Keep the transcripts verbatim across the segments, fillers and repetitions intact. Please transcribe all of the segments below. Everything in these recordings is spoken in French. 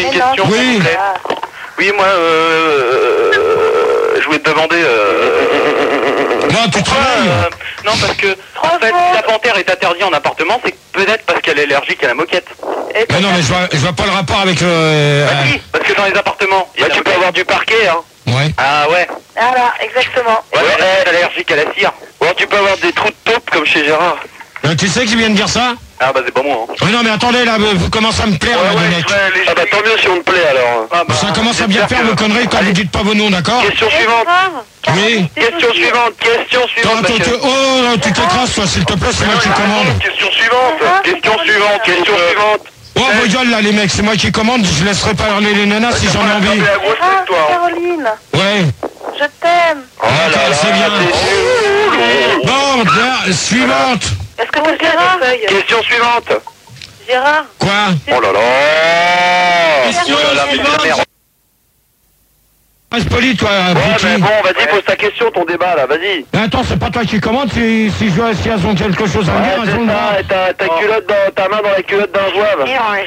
Une question, oui. s'il vous plaît. Oui, moi, euh, euh, je voulais te demander... Euh, non, tu travailles euh, Non, parce que, en fait, si la panthère est interdite en appartement, c'est peut-être parce qu'elle est allergique à la moquette. Mais non, mais je vois, je vois pas le rapport avec le... Euh, bah si, parce que dans les appartements, bah, tu peux avoir du parquet, hein. Ouais. Ah ouais. Voilà, exactement. Ouais, ouais, elle est allergique à la cire. Ou alors tu peux avoir des trous de taupe comme chez Gérard. Euh, tu sais qui vient de dire ça? Ah bah c'est pas moi. Hein. Oui, non, mais attendez, là, vous commencez à me plaire, ouais, là, ouais, les mecs. les... Ah bah tant mieux si on te plaît, alors. Ah, bah, ça commence à bien faire que... vos conneries quand Allez. Vous dites pas vos noms, d'accord? Question suivante. Oui. Question suivante, question suivante. Attends, tu... Oh, tu t'écrases, toi, s'il te plaît, c'est moi qui commande. Question suivante, question suivante, question suivante. Oh, vos gueules, là, les mecs, c'est moi qui commande, je laisserai pas parler les nanas si j'en ai envie. Caroline. Ouais. Je t'aime. Oh là là, c'est bien. Bon, là, suivante. Est-ce que tu Gérard feuilles? Question suivante. Gérard. Quoi? Oh là là. Question suivante. Reste poli, toi, ouais, mais bon, vas-y, pose ta question, ton débat, là, vas-y. Mais attends, c'est pas toi qui commande, si, si, si elles ont quelque chose à me dire, elles ont le droit. Ta, ta culotte dans, ta main dans la culotte d'un joueur.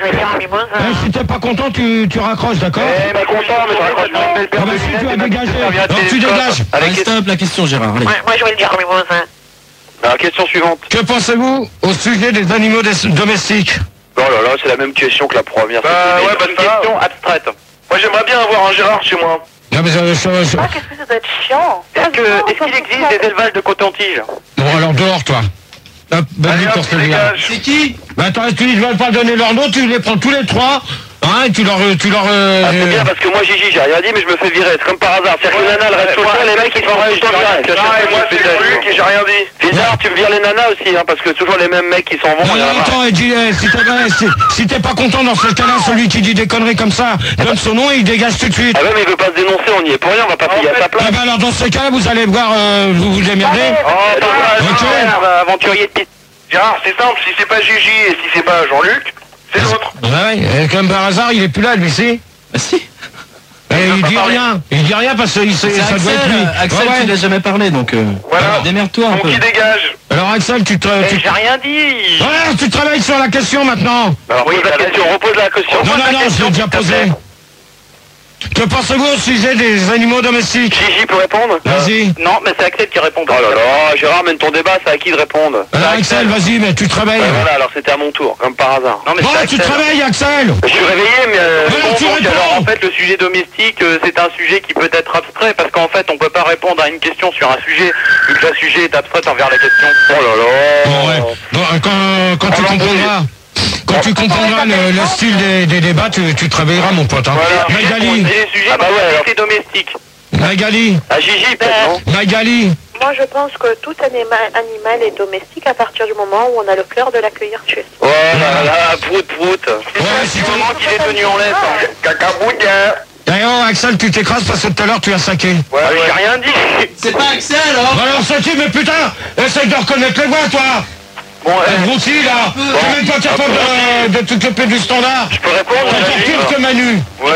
Eh, si t'es pas content, tu, tu raccroches, d'accord? Eh, mais content, mais je raccroche pas une belle paire ah bah de si, lunettes. tu vas dégager. Alors, tu dégages. Allez, stop la question, Gérard. Allez. Ouais, moi, je voulais dire mes voisins. Alors, question suivante. Que pensez-vous au sujet des animaux domestiques? Oh là là, c'est la même question que la première. Bah ouais, bah une question abstraite. Moi, j'aimerais bien avoir un Gérard chez moi. Non, mais euh, je, je... Ah, qu'est-ce que ça doit être chiant. Est-ce que, est-ce qu'il existe des élevages de coton-tige? Bon, alors dehors, toi. Hop, bah, allez, hop, c'est qui? Bah attends, tu ne vas pas donner leur nom, tu les prends tous les trois, hein, et tu leur... Tu leur euh, ah, c'est bien, parce que moi, Gigi, j'ai rien dit, mais je me fais virer, c'est comme par hasard. C'est-à-dire que les nanas, elles restent tout le temps, les mecs, ils sont tout le temps virés. Moi, c'est Luc, et j'ai rien dit. Bizarre, tu me vires les nanas aussi, hein, parce que toujours les mêmes mecs qui s'en vont. Non, non, attends, dis, eh, si t'es si, si t'es pas content dans ce cas-là, celui qui dit des conneries comme ça, donne son nom et il dégage tout de suite. Ah ouais, mais il veut pas se dénoncer, on y est pour rien, on va pas payer à sa place. Ah bah alors dans ce cas-là, vous allez voir, euh, vous vous démerdez. Oh, ok, aventurier de piste. Gérard, c'est simple, si c'est pas Gigi et si c'est pas Jean-Luc, c'est l'autre. Ouais, comme par hasard, il est plus là, lui, si. Bah si. Et il dit rien, il dit rien parce que il, ça Axel, doit être lui. Axel, ouais, ouais. tu n'as jamais parlé, donc euh, voilà. Démerde-toi un donc peu. il dégage. Alors Axel, tu te... Eh, tu... j'ai rien dit. Ouais, tu travailles sur la question maintenant. Alors oui, la question, repose la question. Non, non, non, je l'ai déjà posée. Que pensez-vous au sujet des animaux domestiques? Gigi peut répondre? Vas-y. Non, mais c'est Axel qui répond. Oh là là, Gérard, mène ton débat, c'est à qui de répondre? Alors Axel, vas-y, mais tu travailles. Euh, voilà, alors c'était à mon tour, comme par hasard. Non, mais bon, tu travailles, Axel. Je suis réveillé, mais euh, ouais, bon, tu donc, réponds. alors en fait le sujet domestique, euh, c'est un sujet qui peut être abstrait, parce qu'en fait on peut pas répondre à une question sur un sujet, vu que le sujet est abstrait envers la question. Oh là là. Bon, ouais. Bon, quand, quand tu comprendras... Quand tu comprendras le, le style des, des débats, tu, tu travailleras, mon pote. Hein. Voilà. Magali. Les sujets ah bah ouais, alors... domestiques. Magali. Ah, Gigi, peut-être, non? Magali. Moi, je pense que tout anima animal est domestique à partir du moment où on a le cœur de l'accueillir chez soi. Oh là là, prout, prout. Ouais, c'est le moment qu'il est tenu en laisse. Hein. Cacaboudin. Eh oh, Axel, tu t'écrases parce que tout à l'heure, tu as saqué. Ouais, ouais. J'ai rien dit. C'est pas Axel, alors. Alors, ça mais putain, essaye de reconnaître les voix, toi. Bon, eh, Broutilles, là, bon, t'es même pas capable de, de t'occuper du standard. Je peux répondre? T'es encore pire que Manu. Ouais.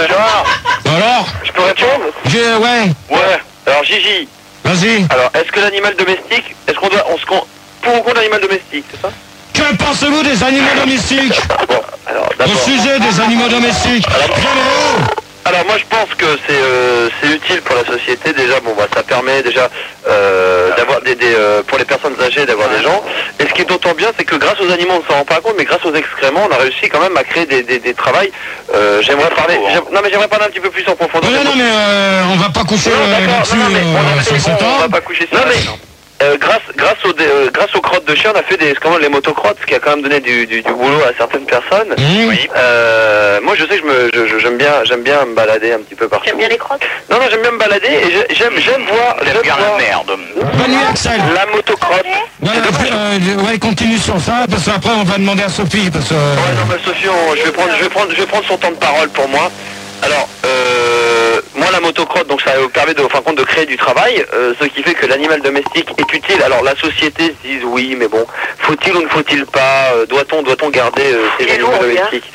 Alors? Je peux répondre? J'ai, ouais. Ouais. Alors, Gigi. Vas-y. Alors, est-ce que l'animal domestique, est-ce qu'on doit, on se con... pour ou contre l'animal domestique, c'est ça? Que pensez-vous des animaux domestiques? Bon, alors, au sujet des animaux domestiques. Alors, alors moi je pense que c'est euh, c'est utile pour la société déjà. Bon bah ça permet déjà euh, d'avoir des, des euh, pour les personnes âgées d'avoir des gens. Et ce qui est d'autant bien, c'est que grâce aux animaux on ne s'en rend pas compte, mais grâce aux excréments on a réussi quand même à créer des des, des travails. Euh, j'aimerais parler. Non mais j'aimerais parler un petit peu plus en profondeur. Non non, non mais euh, on va pas coucher euh, là-dessus. Non, non, mais on, a fait, euh, bon, on va pas coucher ça. Non, mais, Euh, grâce, grâce, aux, euh, grâce aux crottes de chien, on a fait des, comment, les motocrottes, ce qui a quand même donné du, du, du boulot à certaines personnes. Mmh. Oui. Euh, moi, je sais que je me, je, je, j'aime bien, j'aime bien me balader un petit peu partout. J'aime bien les crottes. Non, non, j'aime bien me balader et j'aime, j'aime voir, j'aime bien voir la merde. Bonne nuit, Axel. La motocrotte. Voilà, euh, ouais, continue sur ça, parce qu'après on va demander à Sophie, parce que... Euh... Ouais, non, mais Sophie, on, je vais prendre, je vais prendre, je vais prendre son temps de parole pour moi. Alors, euh, moi la motocrotte, donc ça permet de, enfin, compte de créer du travail, euh, ce qui fait que l'animal domestique est utile. Alors la société se dit oui, mais bon, faut-il ou ne faut-il pas, euh, doit-on, doit-on garder euh, ces animaux domestiques?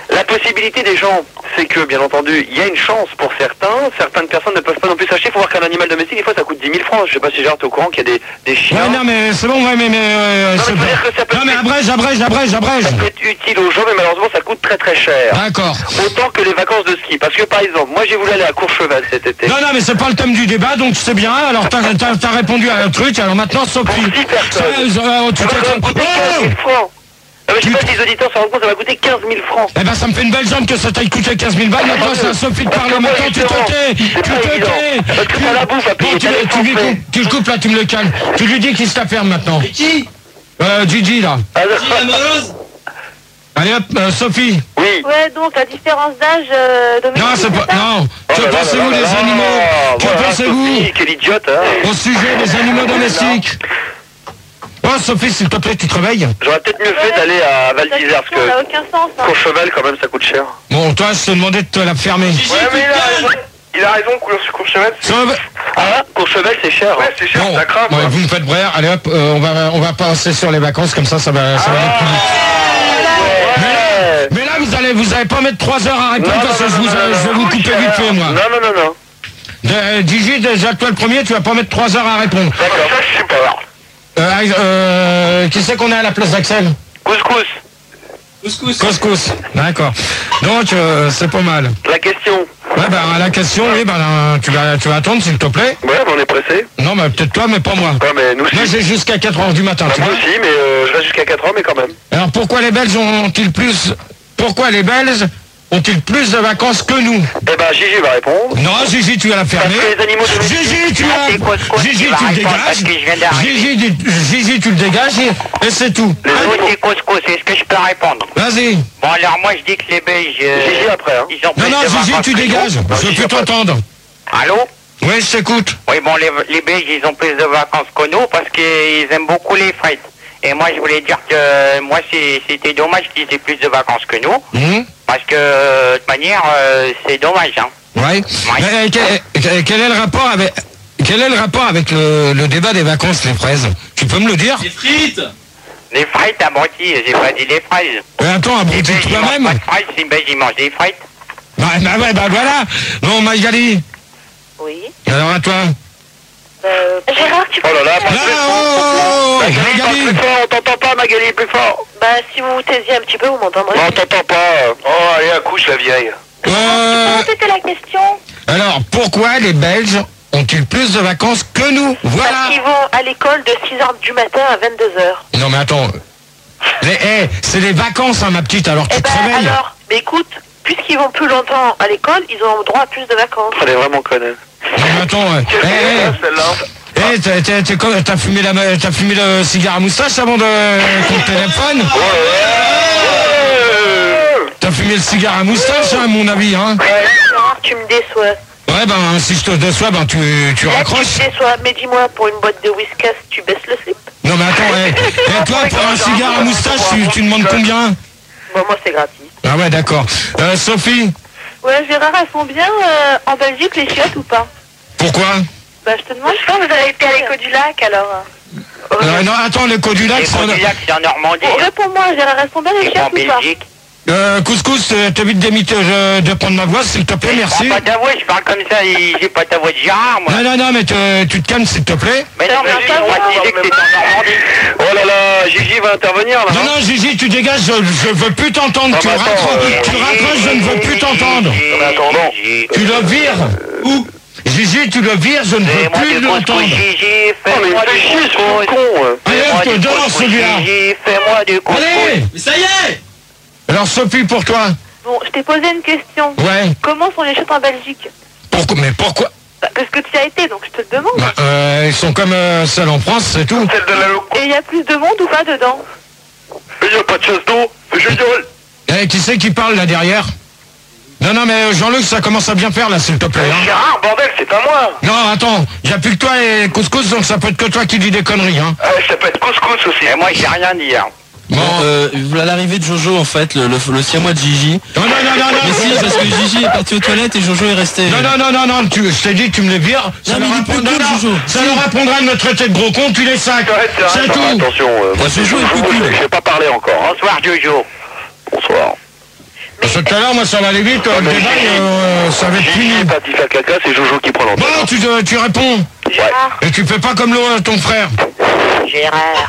La possibilité des gens, c'est que, bien entendu, il y a une chance pour certains. Certaines personnes ne peuvent pas non plus s'acheter. Il faut voir qu'un animal domestique, des fois, ça coûte dix mille francs. Je sais pas si Gérard t'es au courant qu'il y a des, des chiens. Ouais, non, mais c'est bon, ouais, mais... mais euh, non, mais c'est je veux bon. dire que ça peut Non, mais être- abrège, abrège, abrège, abrège. Ça peut être utile aux gens, mais malheureusement, ça coûte très très cher. D'accord. Autant que les vacances de ski. Parce que, par exemple, moi, j'ai voulu aller à Courchevel cet été. Non, non, mais c'est pas le thème du débat, donc c'est bien. Alors, t'as t'as- t'as répondu à un truc, alors maintenant, Sophie. Pour six personnes. Ça, euh, tu Ça va t'es- quand même coûter quinze mille Oh francs. Ah, mais je sais pas si les auditeurs se rendent compte, ça va coûter quinze mille francs. Eh ben, ça me fait une belle jambe que ça t'aille coûter quinze mille balles. Maintenant, c'est à Sophie de Parce parler. que moi, Maintenant, tu te justement, tais. Tu c'est te pas évident. tais. Parce que t'as la bouffe à payer, Bon, tu, t'as les tu lui Français. coupes, tu le coupes, là, tu me le calmes. Tu lui dis qu'il se la ferme maintenant. Et qui? Euh, Gigi, là. Ah, Qui, la molosse? Allez hop, euh, Sophie. oui. Ouais, donc la différence d'âge euh, domestique. Non, c'est pas... ça Non. Oh Que là là pensez-vous là des là animaux là. Que Voilà, pensez-vous Sophie, quelle idiote, hein. au sujet des animaux domestiques? Oh, Sophie, s'il te plaît, tu te réveilles. J'aurais peut-être mieux fait d'aller à Val Ta d'Isère, question n'a parce que aucun sens. Hein. Courchevel, quand même, ça coûte cher. Bon, toi, je te demandais de te la fermer. Gigi, Ouais, mais il a putain. raison. Il a raison, Courchevel, c'est... Ça va- Ah, Courchevel, c'est cher. Ouais, c'est cher, Bon, ça craint, quoi. ouais, vous me faites brère. Allez hop, euh, on va on va passer sur les vacances, comme ça, ça va, ça va aller plus vite. Ouais. Mais là, vous allez, vous allez pas mettre trois heures à répondre Non, parce que non, je, non, vous, non, je vais non, vous non, couper cher. vite fait, moi. Non, non, non, non. De, Gigi, déjà, toi le premier, tu vas pas mettre trois heures à répondre. D'accord, ça, je sais pas. Euh, euh, qui c'est qu'on a à la place d'Axel? Couscous, Couscous. Couscous. D'accord. Donc, euh, c'est pas mal. la question. Ouais, ben, à la question, oui, ben, euh, tu vas, tu vas attendre, s'il te plaît. Ouais, mais on est pressé. Non, mais peut-être toi, mais pas moi. Ouais, mais nous aussi. Moi, j'ai jusqu'à quatre heures du matin, tu Moi vois. aussi, mais euh, je reste jusqu'à quatre heures, mais quand même. Alors, pourquoi les Belges ont-ils plus, pourquoi les Belges ont-ils plus de vacances que nous? Eh ben, Gigi va répondre. Non, Gigi, tu vas la fermer. Parce que les animaux domestiques- Gigi, tu vas... Gigi, tu le dégages. Gigi, dis- Gigi, tu le dégages et, et c'est tout. Les Oui, animaux... c'est couscous, est-ce que je peux répondre? Vas-y. Bon, alors moi je dis que les Belges. euh, Gigi après, hein. Ils ont Non, plus non, de Gigi, vacances tu que nous. dégages. Non, Je veux Gigi, plus après. t'entendre. Allô? Oui, je t'écoute. Oui, bon, les, les Belges, ils ont plus de vacances que nous parce qu'ils aiment beaucoup les frites. Et moi, je voulais dire que moi, c'est- c'était dommage qu'ils aient plus de vacances que nous. Hum, Parce que, de toute manière, euh, c'est dommage, hein. Ouais. Mais, quel, quel est le rapport avec... Quel est le rapport avec le, le débat des vacances, les fraises? Tu peux me le dire? Les frites. Les frites, abruti, j'ai pas dit les fraises. Mais attends, Les abruti Belges, ils mangent toi-même. pas de frites, les Belges, ils mangent des frites. Bah, bah ouais, bah voilà. Bon, Magali, Oui. alors à toi. Euh, Gérard, tu peux... Oh là là, Là, oh, oh, oh, Magali, parle Magali. plus fort, on t'entend pas, Magali, plus fort. Bah, si vous vous taisiez un petit peu, vous m'entendrez. Non, on t'entend pas. Oh, allez, accouche, la vieille. Euh, C'était la question. alors, pourquoi les Belges ont-ils plus de vacances que nous? Voilà. Parce qu'ils vont à l'école de six heures du matin à vingt-deux heures. Non mais attends. Les, eh, c'est les vacances, hein, ma petite, alors tu Eh te ben réveilles. alors, mais écoute, puisqu'ils vont plus longtemps à l'école, ils ont droit à plus de vacances. Elle est vraiment conne. Non mais attends. euh, Qu'est-ce eh, que eh, c'est, celle-là? eh, t'as- t'as- t'as quoi, t'as fumé, la, t'as fumé le cigare à moustache avant de ton téléphone? T'as fumé le cigare à moustache, hein, à mon avis, hein? Gérard, tu me déçois. Ouais, ben, si je te déçois, ben, tu, tu Là, tu raccroches. me déçois. Mais dis-moi, pour une boîte de whiskas, tu baisses le slip? Non mais attends, eh, eh, toi, pour un cigare à moustache, tu, tu demandes combien? Bon, moi, c'est gratuit. Ah ouais, d'accord. Euh, Sophie, Ouais, Gérard, elles sont bien euh, en Belgique, les chiottes ou pas? pourquoi? Bah, je te demande. Je pense que vous avez été à l'écho du lac, alors. Euh, non, attends, le Côte du Lac, Les c'est en... Codillac, c'est en Normandie. Bon, réponds-moi, Gérard, elles sont bien les Et en chiottes ou pas? Belgique. Euh, Couscous, euh, t'évites d'émiter, euh, de prendre ma voix, s'il te plaît, Je merci. prends pas ta voix, je parle comme ça, et j'ai pas ta voix de Gérard, moi. Non, non, non, mais te- tu te calmes, s'il te plaît. Mais non, mais Ça j'ai va, le droit ça de va. dire que c'est en Normandie. Oh là là, Gigi va intervenir, là. Non, non, Gigi, tu dégages, je, je veux plus t'entendre. Ah, Tu bah, attends, raccroches, euh, tu raccroches, je ne veux plus t'entendre. Non, mais attendons. Tu le vires. Où? Gigi, tu le vires, je ne veux Fais-moi plus du l'entendre. couscous, Gigi, Oh, mais fais-moi il fait du chier, ce couscous. con. euh. Allez, Fais-moi je te du danse, couscous, celui-là. Gigi, fais-moi du couscous. Allez. Mais ça y est. Alors, Sophie, pour toi. Bon, je t'ai posé une question. Ouais. Comment sont les chiottes en Belgique? Pourquoi? Mais pourquoi? Bah, parce que tu y as été, donc je te le demande. Bah, euh, ils sont comme euh, celles en France, c'est tout. Celle de la loco. Et il y a plus de monde ou pas dedans? Il n'y a pas de chasse d'eau. Je gueule. Eh, qui c'est qui parle là derrière? Non, non, mais euh, Jean-Luc, ça commence à bien faire là, s'il te plaît. Hein. Gérard, bordel, c'est pas moi. Non, attends, il n'y a plus que toi et Couscous, donc ça peut être que toi qui dis des conneries. Hein. Ah, ça peut être couscous aussi. Et moi, j'ai rien dit, hein. Bon, Euh, voilà l'arrivée de Jojo en fait, le, le, le siamois de Gigi. non, non, non, non, non. Mais si, parce que Gigi est parti aux toilettes et Jojo est resté. Non, non, non, non, non, tu, je t'ai dit que tu me les vires. Ça Non, mais leur il est plus apprendra- cool, non, non, Jojo. ça Si. leur apprendra de me traiter de gros con, tu les sacs. Arrête, c'est C'est rien, tout. attention. euh, moi, Jojo est plus je- cool. Je vais pas parler encore. Hein. Bonsoir, Jojo. Bonsoir. Parce que tout à l'heure, moi, ça va aller vite, le débat, euh, ça va être fini. Si pas dit faire caca, c'est Jojo qui prend l'antenne. Bon, tu, tu réponds. Gérard. Et tu fais pas comme le, ton frère. Gérard.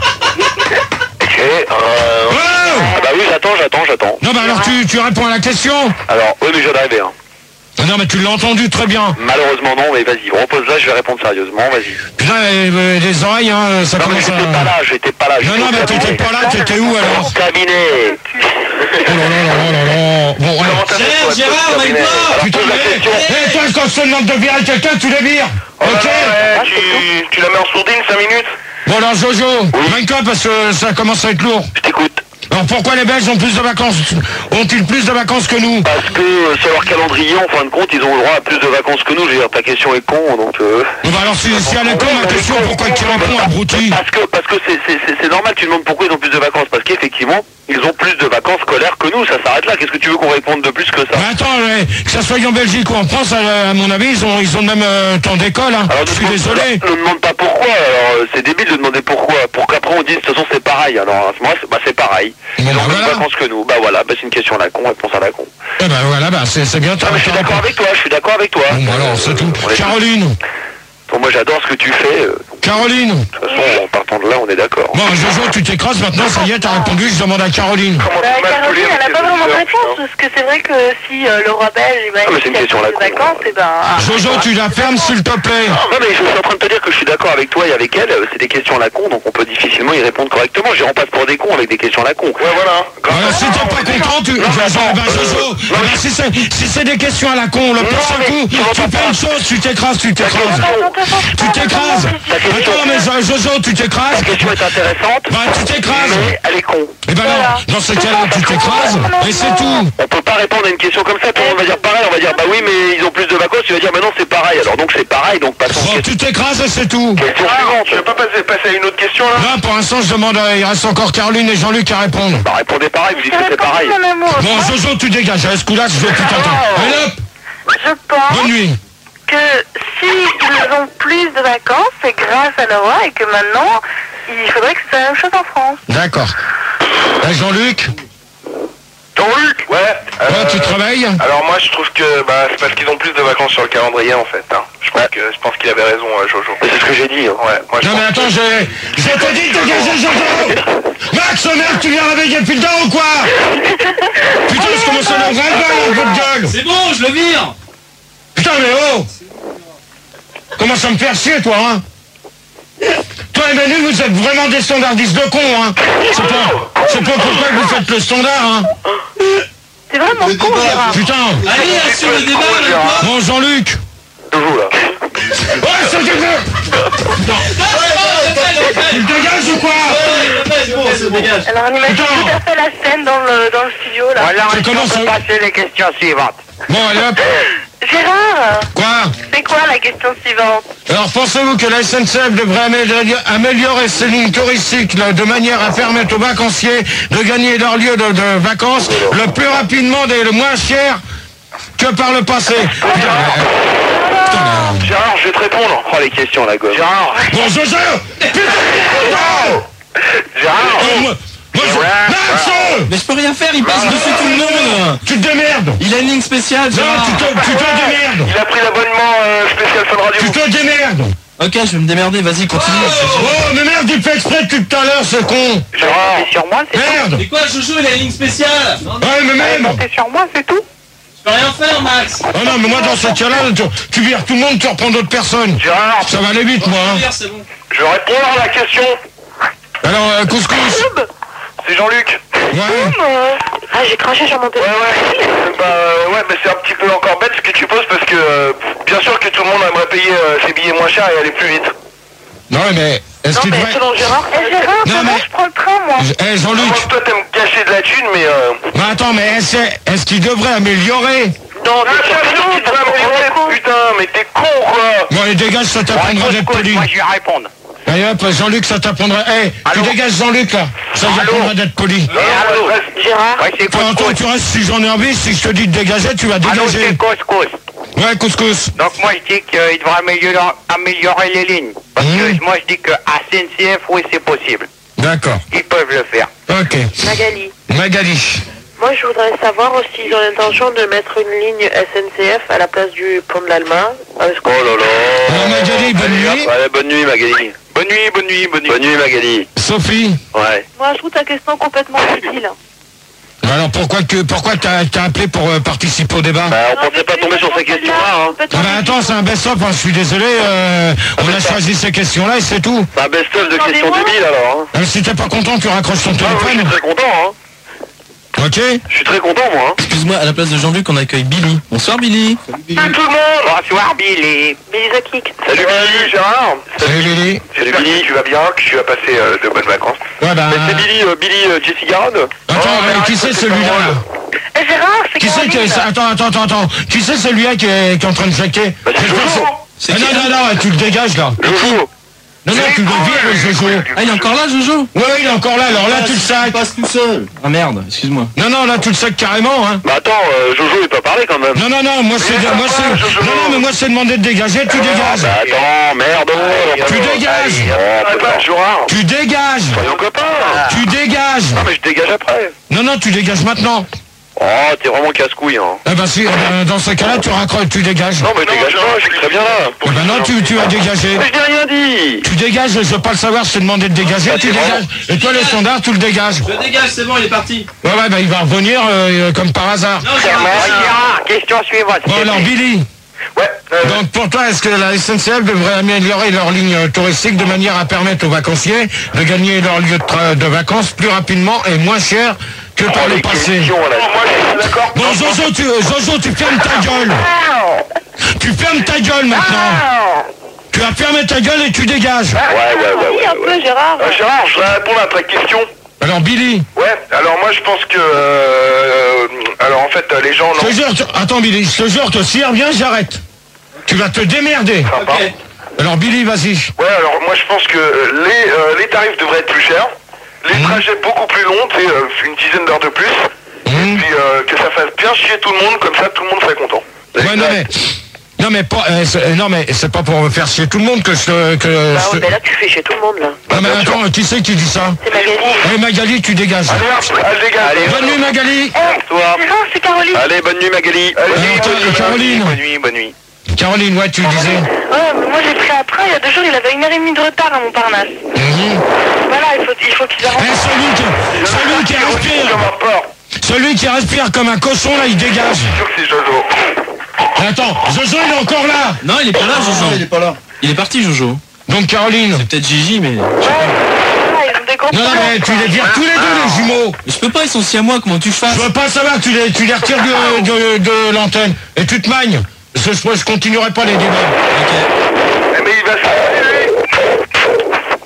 Ok, euh... Oh Ah bah oui, j'attends, j'attends, j'attends. Non, bah alors tu, tu réponds à la question. Alors, oui, mais je viens d'arriver, hein. Non, mais tu l'as entendu très bien. Malheureusement non, mais vas-y, repose là, je vais répondre sérieusement, vas-y. Putain, euh, les oreilles, hein, ça Non mais commence à... j'étais pas là, j'étais pas là. Non, non, mais t'étais pas là, t'étais où alors? Cabinet. Oh là là là là là. Bon, ouais. Gérard, Gérard, on va une part. Putain, mais... Eh, toi, quand je te demande de virer quelqu'un, tu les vires. Ok? tu, tu la mets en sourdine cinq minutes? Bon, alors, Jojo, vainqueur parce que ça commence à être lourd. Je t'écoute. Alors, pourquoi les Belges ont plus de vacances? Ont-ils plus de vacances que nous? Parce que euh, sur leur calendrier, en fin de compte, ils ont le droit à plus de vacances que nous. Je veux dire, ta question est con, donc... Euh... Bon, bah alors, si, si elle est con, ma question, pourquoi tu réponds, abruti? Parce que parce que c'est- c'est c'est- c'est normal, tu demandes pourquoi ils ont plus de vacances. Parce qu'effectivement, ils ont plus de vacances scolaires que nous. Ça s'arrête là. Qu'est-ce que tu veux qu'on réponde de plus que ça? Mais attends, eh, que ça soit en Belgique ou en France, à, à mon avis, ils ont, ils ont le même euh, temps d'école, hein. Alors, Je ne suis demande- désolé. Ne demande pas pourquoi. Alors, euh, c'est débile de demander pourquoi. Pour qu'après on dise, de toute façon, c'est pareil. Alors, à ce moment-là, c'est bah, c'est pareil. Ils Bon, ont bah, plus de voilà. vacances que nous. Bah voilà, bah, c'est une question à la con, réponse à la con. Eh ben voilà, bah, c'est c'est bien. Ah, mais je suis d'accord avec toi, je suis d'accord avec toi. Bon, bah alors, c'est tout. On est- Caroline, Bon, moi, j'adore ce que tu fais. euh, Caroline. De toute façon, en partant de là, on est d'accord. Bon, Jojo, tu t'écrases maintenant, ça y est, t'as répondu, je demande à Caroline. Bah, Caroline, elle n'a pas vraiment de réponse, parce que c'est vrai que si euh, le roi belge, il va Ah, mais c'est une question à la des con. vacances, et ben... ah, Jojo, tu la fermes, s'il te plaît. Non mais je suis en train de te dire que je suis d'accord avec toi et avec elle, c'est des questions à la con, donc on peut difficilement y répondre correctement. J'y passe pour des cons avec des questions à la con. Ouais voilà. Alors, si t'es pas content, tu... Jojo, bah, Jojo, eh ben, si c'est si c'est des questions à la con, le prochain mais coup, tu vas tu pas fais une chose, tu t'écrases, tu t'écrases. Tu t'écrases. Attends, mais Jo- Jojo, tu t'écrases. La question est intéressante, Bah, tu t'écrases. mais elle est con. Et ben non, dans ce cas-là, tu t'écrases, et c'est tout. On peut pas répondre à une question comme ça, tout le monde va dire pareil, on va dire bah oui mais ils ont plus de vacances, tu vas dire bah non c'est pareil, alors donc c'est pareil, donc passons Bon, à tu t'écrases et c'est tout. question suivante. Tu veux pas passer, passer à une autre question là? Là, pour l'instant, je demande, à- il reste encore Caroline et Jean-Luc à répondre. Bah répondez pareil, vous dites Je que c'est réponds, pareil. mon amour. Bon, Jojo, tu dégages, à ce coup-là, je vais plus t'entendre. Allez hop, Je pense bonne nuit. que s'ils ont plus de vacances, c'est grâce à la loi, et que maintenant, il faudrait que ce soit la même chose en France. D'accord. Et Jean-Luc, Jean-Luc. Ouais. euh, toi, tu travailles? Alors moi je trouve que bah, c'est parce qu'ils ont plus de vacances sur le calendrier en fait. Hein. Je pense que je pense qu'il avait raison euh, Jojo. Mais c'est ce que j'ai dit. Hein. Ouais. Moi je Non pense mais attends, que- j'ai... Je te dis de dégager, Jojo. Max, merde, tu viens réveiller depuis le temps ou quoi? Putain, je commence à le ras-le-bol, un peu de gueule. C'est bon, je le vire. Putain, mais oh! Commence à me faire chier, toi, hein? Toi et Manu, vous êtes vraiment des standardistes de cons, hein? C'est pas, c'est pas pourquoi que vous faites le standard, hein? C'est vraiment con, Gérard. Putain! Allez, assure le débat, là, quoi. Bon, Jean-Luc! Jojo là. Ouais, c'est du Tu le dégages ou quoi? C'est bon, c'est bon. Alors, on imagine Putain. tout à fait la scène dans le, dans le studio, là. Voilà, Tu on commences peut à- passer les questions suivantes. Bon, allez hop! Gérard, Quoi? c'est quoi la question suivante? Alors, pensez-vous que la S N C F devrait améliorer- améliorer ses lignes touristiques là, de manière à permettre aux vacanciers de gagner leur lieu de, de vacances le plus rapidement et le moins cher que par le passé? Putain, euh, putain, là. Gérard, je vais te répondre. Oh les questions la gomme. Gérard. Bon, Jojo! Putain! Gérard. Oh, moi, moi, je- Max! Mais je peux rien faire, il passe dessus tout le monde. Tu te démerdes! Il a une ligne spéciale, Non, Gérard. tu te, tu te démerdes! Il a pris l'abonnement euh, spécial Fun Radio. Tu te démerdes! Ok, je vais me démerder, vas-y, continue. Oh, mais merde, il fait exprès depuis tout à l'heure, ce con! Gérard. C'est sur moi, c'est Merde! Mais quoi, Jojo, il a une ligne spéciale. Non, non, Ouais, mais même! c'est sur moi, c'est tout. je peux rien faire, Max. Oh non, mais moi, dans ce cas-là, tu, tu vires tout le monde, tu reprends d'autres personnes. Gérard. Ça va aller vite, moi, hein. Vire, c'est bon. Je vais répondre à la question. Alors, euh, couscous! C'est Jean-Luc. Ouais? Ah, j'ai craché sur mon Ouais téléphone. ouais. Bah euh, ouais, mais c'est un petit peu encore bête ce que tu poses parce que euh, bien sûr que tout le monde aimerait payer euh, ses billets moins chers et aller plus vite. Non, mais est-ce Non, qu'il mais devrait... selon Gérard, eh, Gérard, Non, comment mais- je prends le train, moi? Eh, Moi Jean-Luc! toi t'aimes gâcher de la thune mais euh... Mais attends, mais est-ce est-ce qu'il devrait améliorer? Non, Ah, mais bien sûr, tu devrais améliorer, putain, mais t'es con quoi. Bon, allez, dégage, ça t'apprendra d'être poli. Moi, je vais répondre. Allez hop, Jean-Luc, ça t'apprendra... Eh, tu Allô? dégages Jean-Luc, là. Ça t'apprendra d'être poli. Non, allô. reste- Gérard, Ouais, c'est Enfin, toi, couscous. tu restes, si j'en ai envie, si je te dis de dégager, tu vas Allô, dégager. c'est couscous. Ouais, couscous. Donc moi je dis qu'il devrait améliorer, améliorer les lignes. Parce Mmh. que moi je dis que à S N C F, oui c'est possible. D'accord. Ils peuvent le faire. Ok. Magali. Magali. Moi, je voudrais savoir aussi s'ils ont l'intention de mettre une ligne S N C F à la place du pont de l'Alma. Oh là là. Alors, Magali, bonne nuit. Ouais, bonne nuit, Magali. Bonne nuit, bonne nuit, bonne nuit. Bonne nuit, Magali. Sophie. Ouais. Moi, je trouve ta question complètement futile. Alors pourquoi que pourquoi t'as t'as appelé pour euh, participer au débat? Bah, on pensait pas tomber sur ces questions-là, hein. Ah bah attends, c'est un best-of, hein, je suis désolé, euh, on a choisi ces questions-là et c'est tout. C'est un best-of de questions débiles, alors, hein. Euh, si t'es pas content, tu raccroches ton Ah oui, je téléphone. suis très content, hein. Ok. Je suis très content, moi, hein. Excuse-moi, à la place de Jean-Luc, on accueille Billy. Bonsoir Billy. Salut tout le monde. Bonsoir Billy. Billy the Kick. Salut, Salut Billy. Gérard. Salut Lily. J'espère que tu vas bien, que tu as passé euh, de bonnes vacances. Ouais bah... Mais c'est Billy, euh, Billy euh, Jesse Garonne. Attends, Oh, mais mais qui c'est arrête, celui-là c'est là Eh, Gérard, c'est Qui c'est qui est... Attends, attends, attends, attends. Qui c'est celui-là qui est, qui est en train de jaquer? Bah, c'est Jojo. Ah, non, non, non, tu le dégages là. Jojo. Non, non, tu le vires, le Jojo. Ah, il est encore là, Jojo? Ouais, il est encore là, alors là tu le sacs. passe tout seul. Ah merde, excuse-moi. Non, non, là tu le sacs carrément, hein. Bah attends, euh, Jojo, il peut parler quand même. Non, non, non, moi c'est... Moi, c'est... Non, non, mais moi c'est demandé de dégager, tu dégages. Bah attends, merde. Tu dégages. Oh, c'est pas Gérard. Tu dégages. Soyons copains. Tu dégages. Non, mais je dégage après. Non, non, tu dégages maintenant. Oh, t'es vraiment casse-couille, hein. Eh ben si, eh ben, dans ce cas-là, tu raccroches, tu dégages. Non, mais je dégage pas, je suis très bien là. Eh ben non, tu, tu vas dégager. Mais je n'ai rien dit. Tu dégages, je veux pas le savoir, je t'ai demandé de dégager, tu dégages. Et toi, le standard, tu le dégages. Je dégage, c'est bon, il est parti. Ouais, ouais, bah il va revenir euh, comme par hasard. Non, Gérard, question suivante. Bon, alors, Billy. Ouais. euh, Donc pour toi, est-ce que la S N C F devrait améliorer leur ligne touristique de manière à permettre aux vacanciers de gagner leur lieu de, tra- de vacances plus rapidement et moins cher que par le Les passé? questions, là. moi je suis d'accord. Bon, Jojo, tu, Jojo, tu fermes ta gueule. Tu fermes ta gueule maintenant. Tu vas fermer ta gueule et tu dégages. Ouais, ouais, ouais, Oui, ouais. un peu, Gérard. Euh, Gérard, je vais répondre à ta question. Alors Billy, Ouais, alors moi je pense que... euh, alors en fait, euh, les gens... je Non, te jure, tu- attends Billy, je te jure que s'il revient, j'arrête. Tu vas te démerder. sympa. Alors Billy, vas-y. Ouais, alors moi je pense que euh, les, euh, les tarifs devraient être plus chers, les trajets beaucoup plus longs, tu sais, euh, une dizaine d'heures de plus, et Mmh. puis euh, que ça fasse bien chier tout le monde, comme ça tout le monde serait content. Ouais, non mais, non mais pas, euh, c'est- non mais c'est pas pour faire chier tout le monde que je, que. Bah je- ouais, mais là, tu fais chez tout le monde, là. Non mais attends, qui c'est qui dit ça? C'est Magali. Eh Magali, tu dégages. Allez hop, allez les gars, Allez, Bonne nuit Magali. Toi. Gérard, c'est Caroline. Allez, bonne nuit, Magali. allez, Euh, bonne nuit, Caroline. bonne nuit, bonne nuit. Caroline, ouais, tu le disais. Ouais, mais moi, j'ai pris un train, il y a deux jours, il avait une heure et demie de retard à Montparnasse. Mhm. Voilà, il faut, il faut qu'ils Eh, arrêtent. celui qui, celui qui Comme respire, un porc. celui qui respire comme un cochon là, il dégage. Je suis sûr que c'est Jojo. Attends, Jojo il est encore là. Non, il est pas là, Jojo. Il est pas là. Il est parti, Jojo. Donc Caroline. Peut-être Gigi, mais... Ouais, voilà, ils ont des gros Non, non, mais tu les vires tous les deux les jumeaux. Mais je peux pas, ils sont si à moi, comment tu fasses? Je veux pas savoir, tu les, tu les retires de, de, de l'antenne. Et tu te magnes. Je, je, je continuerai pas les débats. Ok. Eh, mais il va se...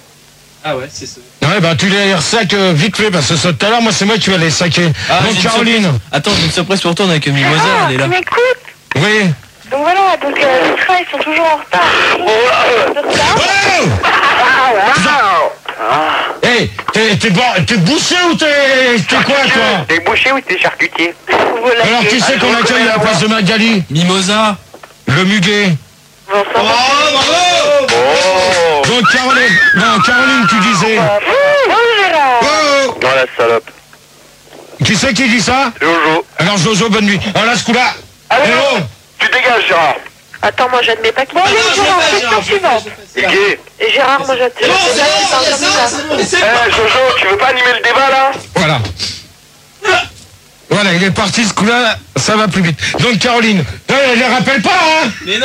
Ah ouais, c'est ça. Ouais, bah tu les ressacs euh, vite fait, parce que ça, tout à l'heure, moi c'est moi qui vais les saquer. Ah, j'ai Donc une Caroline. surprise. Attends, j'ai une surprise pour toi, on a avec Mimosa, Ah, elle est là. tu m'écoutes. Oui. Donc voilà, donc euh, les trains, ils sont toujours en retard. De retard. Oh hey, t'es, t'es, bon, t'es bouché ou t'es, t'es quoi toi? T'es bouché ou t'es charcutier? Voilà. Alors qui c'est qu'on accueille à la place de Magali? Mimosa. Le muguet. Bon, ça va. Oh. Donc Caroline, non, Caroline tu disais. Oh, Gérard. Oh, Non, la salope. qui c'est qui dit ça? Jojo. Alors Jojo, bonne nuit. Alors là ce coup-là. Allez, Eh oh, tu dégages Gérard. Attends, moi, j'admets pas qu'il... Bon, allez, Gérard, question suivante. C'est gay. Et Gérard, moi, j'admets pas. Eh Jojo, tu veux pas animer le débat là? voilà. Voilà, il est parti ce coup-là, ça va plus vite. Donc Caroline, eh, les rappelle pas, hein? Mais non.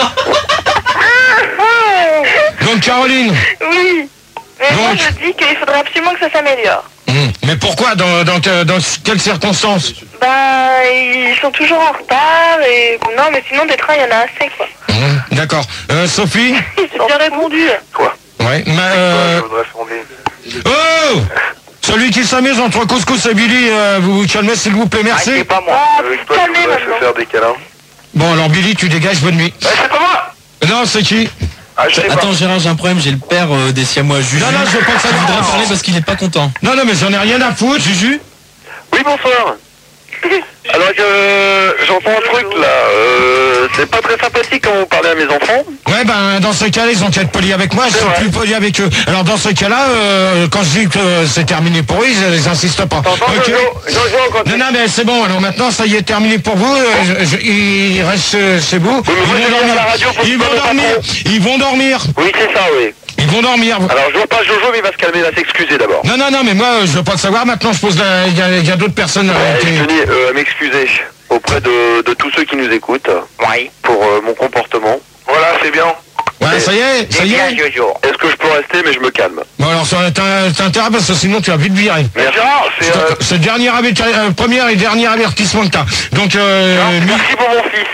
Donc Caroline. Oui. Mais moi, Donc. je dis qu'il faudrait absolument que ça s'améliore. Hum, Mais pourquoi? Dans, dans, que- dans quelles circonstances? Bah, ils sont toujours en retard et... Non, mais sinon, des trains, il y en a assez, quoi. Hum, D'accord. Euh, Sophie? J'ai bien répondu. Quoi? Ouais. Ma, euh, Je voudrais fonder. Oh! Celui qui s'amuse entre Couscous et Billy, euh, vous vous calmez s'il vous plaît, Ah, c'est merci. pas moi. Ah, Euh, je vous sais pas, je calmez voudrais se maintenant. faire des câlins. Bon alors Billy, tu dégages, bonne nuit. Eh, c'est pas moi. Non, c'est qui? Ah, je sais pas. Attends, Gérard, j'ai un problème, j'ai le père euh, des Siamois, Juju. Non, non, je veux pas que ça Il voudrait vous parler parce qu'il est pas content. Non, non, mais j'en ai rien à foutre. Juju? Oui, bonsoir. Alors que euh, j'entends un truc là, euh, C'est pas très sympathique quand vous parlez à mes enfants. Ouais, ben, dans ce cas-là, ils ont qu'à être polis avec moi, je suis plus poli avec eux. Alors, dans ce cas-là, euh, quand je dis que euh, c'est terminé pour eux, ils, ils insistent pas. Ok. Non, non, mais c'est bon, alors maintenant, ça y est, terminé pour vous. Euh, je, je, ils restent euh, chez vous. Oui, mais ils, moi, vont je viens à la radio dormir. pour Ils pas vont le dormir. patron. Ils vont dormir. Oui, c'est ça, oui. Ils vont dormir. Alors, je vois pas Jojo, mais il va se calmer, il va s'excuser d'abord. Non, non, non, mais moi, je veux pas le savoir. Maintenant, je pose la... Il y a, il y a d'autres personnes. Ouais, euh, qui... je tenais euh, à m'excuser auprès de, de tous ceux qui nous écoutent Oui. pour euh, mon comportement. Voilà, c'est bien. Ouais, ça y est, ça C'est y bien, est. Jojo. Est-ce que je peux rester, mais je me calme. Bon, alors, ça t'as t'as intérêt parce que sinon, tu vas vite virer. Mais Gérard, c'est... C'est Euh, c'est le dernier averti- euh, premier et dernier avertissement que t'as. Donc, euh, Gérard, Mi- merci pour mon fils.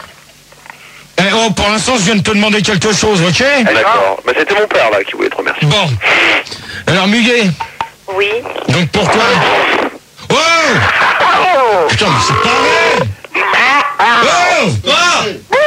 eh, oh, pour l'instant, je viens de te demander quelque chose, ok? D'accord. Mais c'était mon père, là, qui voulait te remercier. Bon. Alors, Muguet, Oui. donc pour toi... Oh! Putain, mais c'est pas vrai! Oh! Quoi?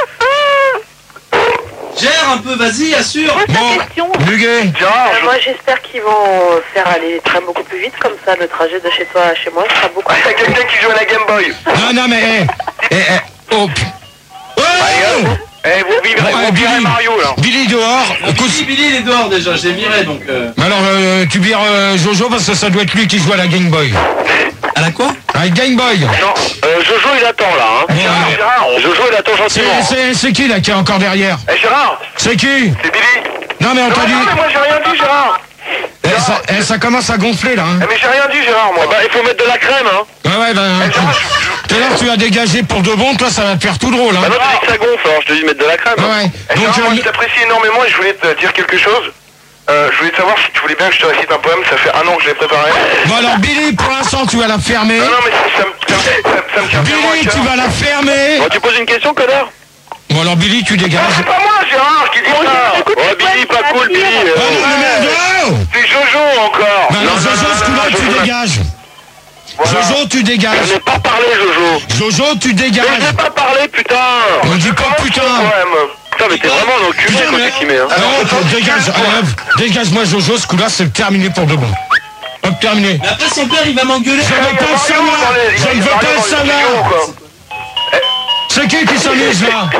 Gère un peu, vas-y, assure. Pose Bon, ta question. Muguet, Gérard, Euh, je... moi j'espère qu'ils vont faire aller les trains beaucoup plus vite, comme ça le trajet de chez toi à chez moi sera beaucoup Ah, il y a quelqu'un qui joue à la Game Boy. non, non, mais... Eh, eh, eh, oh! p- Oh! Eh, vous vivrez, Ouais, vous virez Billy, Mario, là. Billy dehors. Écoute, Billy, Billy, il est dehors déjà, je l'ai viré donc. Euh... alors, euh, tu vires euh, Jojo parce que ça doit être lui qui joue à la Game Boy. À la quoi? À la Game Boy. Non, euh, Jojo, il attend, là. Hein. Bon, Gérard, alors, Gérard, on- Jojo, il attend c'est- gentiment. c'est c'est qui là qui est encore derrière? Eh, Gérard, C'est qui? c'est Billy. Non mais on Non, t'a dit... non, mais moi j'ai rien dit, Gérard. Eh, ça, eh, ça commence à gonfler là. Hein. Eh, mais j'ai rien dit, Gérard, moi. Bah, il faut mettre de la crème, hein. Ouais ouais ben... Eh, tu- Gérard, je- Tout à l'heure tu as dégagé pour de bon, toi ça va te faire tout drôle. Hein. Bah, non, tu dis que ça gonfle, alors je te dis de mettre de la crème. Ouais hein. ouais. Eh, Donc Gérard, moi, euh, je t'apprécie énormément et je voulais te dire quelque chose. Euh, je voulais te savoir si tu voulais bien que je te récite un poème, ça fait un an que je l'ai préparé. bon alors Billy pour l'instant tu vas la fermer. Non, non, mais ça, ça, me- ça, me- ça, ça me tient tellement à Billy cœur. tu vas la fermer. Bon, tu poses une question, connard? Bon alors Billy tu Ah, dégages. c'est pas moi, Gérard, qui dit ça. écoute, Oh, c'est Billy, quoi, pas tu cool, vas Billy. dire Oh euh, non mais merde. Oh C'est Jojo encore. Ben alors Non, non, Jojo non, ce non, coup-là non, tu Jojo, dégages. Voilà. Jojo tu Je dégages. n'ai pas parlé, Jojo. Jojo tu Mais je dégages. n'ai pas parlé, putain. On dit pas putain. Poème. Putain, mais t'es vraiment un enculé Putain, quand mais- tu t'y mets, hein. Non, tu dégage, allez, hop, dégage-moi Jojo, ce coup-là c'est terminé pour de bon. Hop, terminé. Mais après son père il va m'engueuler. Je ne veux pas le savoir. Je ne veux pas le savoir. C'est qui qui s'amuse là?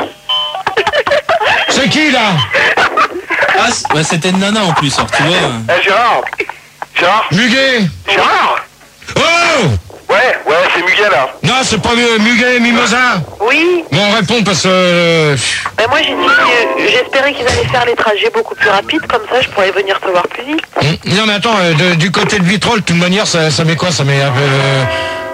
C'est qui là? Ah, c'est- ouais, c'était une nana en plus, alors, tu vois. Eh, Gérard. Gérard. Muguet. Gérard. Oh! Ouais, ouais, c'est Muguet là. Non, c'est pas Mu- Muguet, Mimosa. Oui, Bon, on répond parce que... euh, ben moi j'ai dit que j'espérais qu'ils allaient faire les trajets beaucoup plus rapides, comme ça je pourrais venir te voir plus vite. Non mais attends, euh, de- du côté de Vitrolles, de toute manière, ça, ça met quoi? Ça met un peu... euh,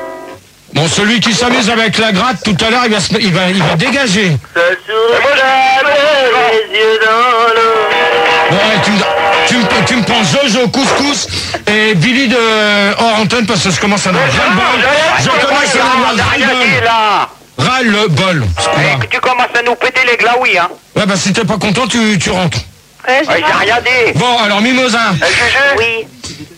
Bon, celui qui s'amuse avec la gratte, tout à l'heure, il va, se- il va, il va dégager. Et moi, je... Les yeux dans l'eau. Bon, ouais, tu, me- tu, me- tu me prends Jojo, Couscous et Billy de hors antenne parce que je commence à en avoir ras-le-bol. Je commence à en avoir ras-le-bol. là. Ras-le-bol. ce coup-là. Eh, que tu commences à nous péter les glaouis, hein. Ouais, bah si t'es pas content, tu, tu rentres. Ouais, Ouais, j'ai rien dit. Bon, alors Mimosa. Eh, G G. Oui.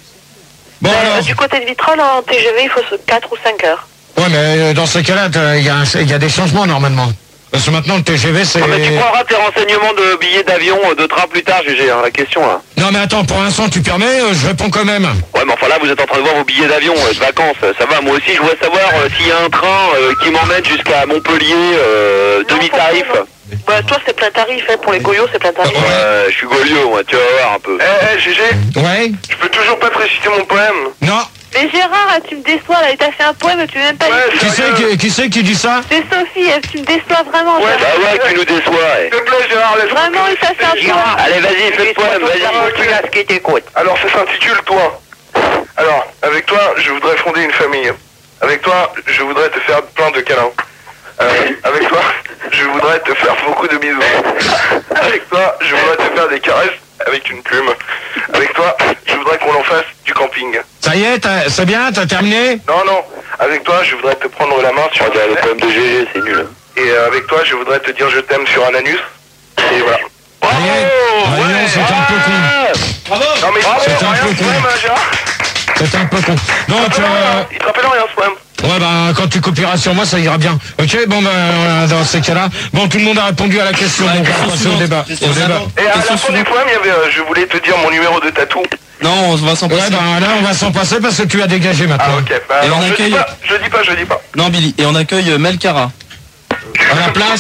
Bon, Ben, alors. du côté de Vitrolles, en T G V, il faut quatre ou cinq heures. Ouais, mais euh, dans ces cas-là, t'as- il y, a un- il y a des changements normalement. Parce que maintenant, le T G V, c'est... Ah, mais tu prendras tes renseignements de billets d'avion, euh, de train plus tard, G G, hein, la question, là. Non, mais attends, pour l'instant, tu permets, euh, je réponds quand même. Ouais, mais enfin là, vous êtes en train de voir vos billets d'avion, euh, de vacances, euh, ça va. Moi aussi, je voudrais savoir euh, s'il y a un train euh, qui m'emmène jusqu'à Montpellier, euh, Non, demi-tarif. pour toi, non. Bah, toi, c'est plein tarif, hein. Pour les goyots, c'est plein tarif. Euh, je suis Goliot, moi, tu vas voir un peu. Eh, eh, G G. Ouais? Je peux toujours pas te réciter mon poème. Non. Mais Gérard, tu me déçois, là, il t'a fait un poème, tu veux même pas Ouais, le- Qui c'est sérieux. qui, qui, c'est qui dit ça? C'est Sophie, elle, tu me déçois vraiment. Ouais, Gérard. Bah ouais, tu nous déçois, ouais. S'il te plaît, Gérard, laisse-moi Vraiment, il t'a fait un Gérard. poème. Allez, vas-y, fais le poème, vas-y. Tu laisses qui t'écoute. Alors, ça s'intitule Toi. Alors, avec toi, je voudrais fonder une famille. Avec toi, je voudrais te faire plein de câlins. Euh, avec toi, je voudrais te faire beaucoup de bisous. Avec toi, je voudrais te faire des caresses avec une plume. Avec toi, je voudrais qu'on en fasse du camping. Ça y est, t'as- c'est bien, t'as terminé? Non, non. Avec toi, je voudrais te prendre la main sur un Regarde, le anus. poème de G G, c'est nul. Et euh, avec toi, je voudrais te dire je t'aime sur un anus. Et voilà. Ça y est. Voyons, c'est un peu con. Bravo. Non mais C'est un rien peu ce con. poème, hein, Gérard. C'est un peu con. Donc, Il te rappelle euh, rien, il te rappelle rien ce poème. ouais, bah, quand tu copieras sur moi, ça ira bien. Ok, bon, bah, euh, dans ces cas-là, bon, tout le monde a répondu à la question, Ouais, donc on question va passer au suivante. débat. Question Au débat. suivante. Et à la Question fin du suivante. poème, il y avait euh, je voulais te dire mon numéro de tatou. Non, on va s'en Ouais, passer. bah, là, on va s'en passer parce que tu as dégagé Ah maintenant. ok, bah, Et alors, on je dis accueille- pas, je dis pas, je dis pas. Non, Billy. Et on accueille euh, Mel Cara. À la place?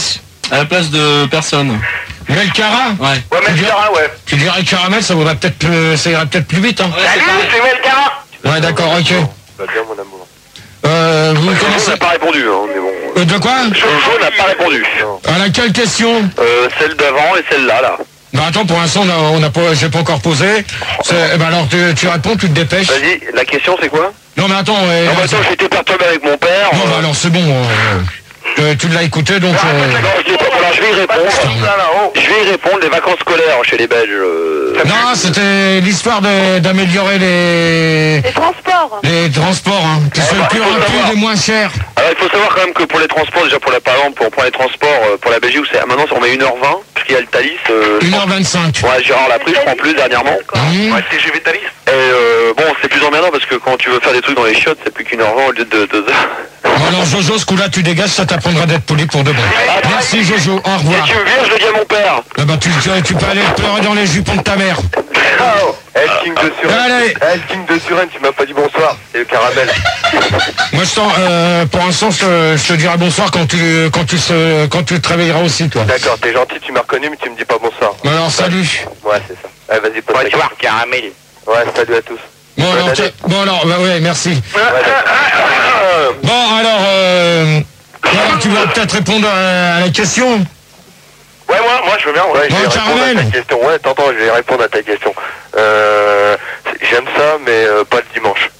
À la place de personne. Melcara? Ouais. Ouais, Melcara, ouais. Tu dirais caramel, ça vaudrait peut-être plus, ça irait peut-être plus vite, hein. Salut, c'est Melcara. Ouais, d'accord, ok. Va bien, mon amour. Euh, vous Jojo commencez... n'a pas répondu, hein, mais bon. Euh, de quoi? Jojo n'a pas répondu. À laquelle question? Euh, celle d'avant et celle-là, là. Bah attends, pour l'instant, on a, on a pas, j'ai pas encore posé. C'est- eh ben alors, tu, tu réponds, tu te dépêches. Vas-y, la question c'est quoi? Non, mais attends, euh, Non, mais attends, j'étais perturbé avec mon père. non, euh, bah alors c'est bon. euh, euh, tu l'as écouté, donc. euh, Non, je l'ai pas. Alors, je vais y répondre. Là, là-haut. Je vais y répondre, les vacances scolaires chez les Belges. euh, Non, c'était l'histoire de- d'améliorer les, Les transports. les transports, hein, qui soient bah, plus faut rapides savoir. et moins chers. Alors, il faut savoir quand même que pour les transports, déjà pour la, par exemple, pour, pour les transports, euh, pour la Belgique, c'est, maintenant, on met une heure vingt, parce qu'il y a le Thalys. Euh, une heure vingt-cinq. Ouais, Gérard l'a pris, je prends plus dernièrement. Mmh. Ouais, T G V Thalys. Et euh, bon, c'est plus emmerdant parce que quand tu veux faire des trucs dans les chiottes, c'est plus qu'une heure vingt au lieu de deux heures. Bon, alors Jojo, ce coup-là, tu dégages, ça t'apprendra d'être poli pour de bon. Merci Jojo, au Et revoir. tu me vires, je le dis à mon père. Ah bah, tu, tu, tu peux aller pleurer dans les jupons de ta mère. Oh, El King de Suren. Allez. El King de Suren, tu m'as pas dit bonsoir. C'est le caramel. Moi, je t'en, euh, pour l'instant, je, te- je te dirai bonsoir quand tu, quand tu, se, quand tu te réveilleras aussi, toi. D'accord, t'es gentil, tu m'as reconnu, mais tu me dis pas bonsoir. Bon, alors, salut. Ouais, c'est ça. Allez, vas-y, pose ta question. Bonsoir, caramel. Ouais, salut à tous. Bon, alors, année. tiens- bon, alors, bah ouais, merci. Ouais, d'accord. Bon, alors, euh, alors, tu vas peut-être répondre à, à la question. Ouais, moi, moi, je veux bien. Ouais, je Bon, vais répondre caramel. à ta question. Ouais, t'entends, je vais répondre à ta question. Euh, j'aime ça, mais euh, pas le dimanche.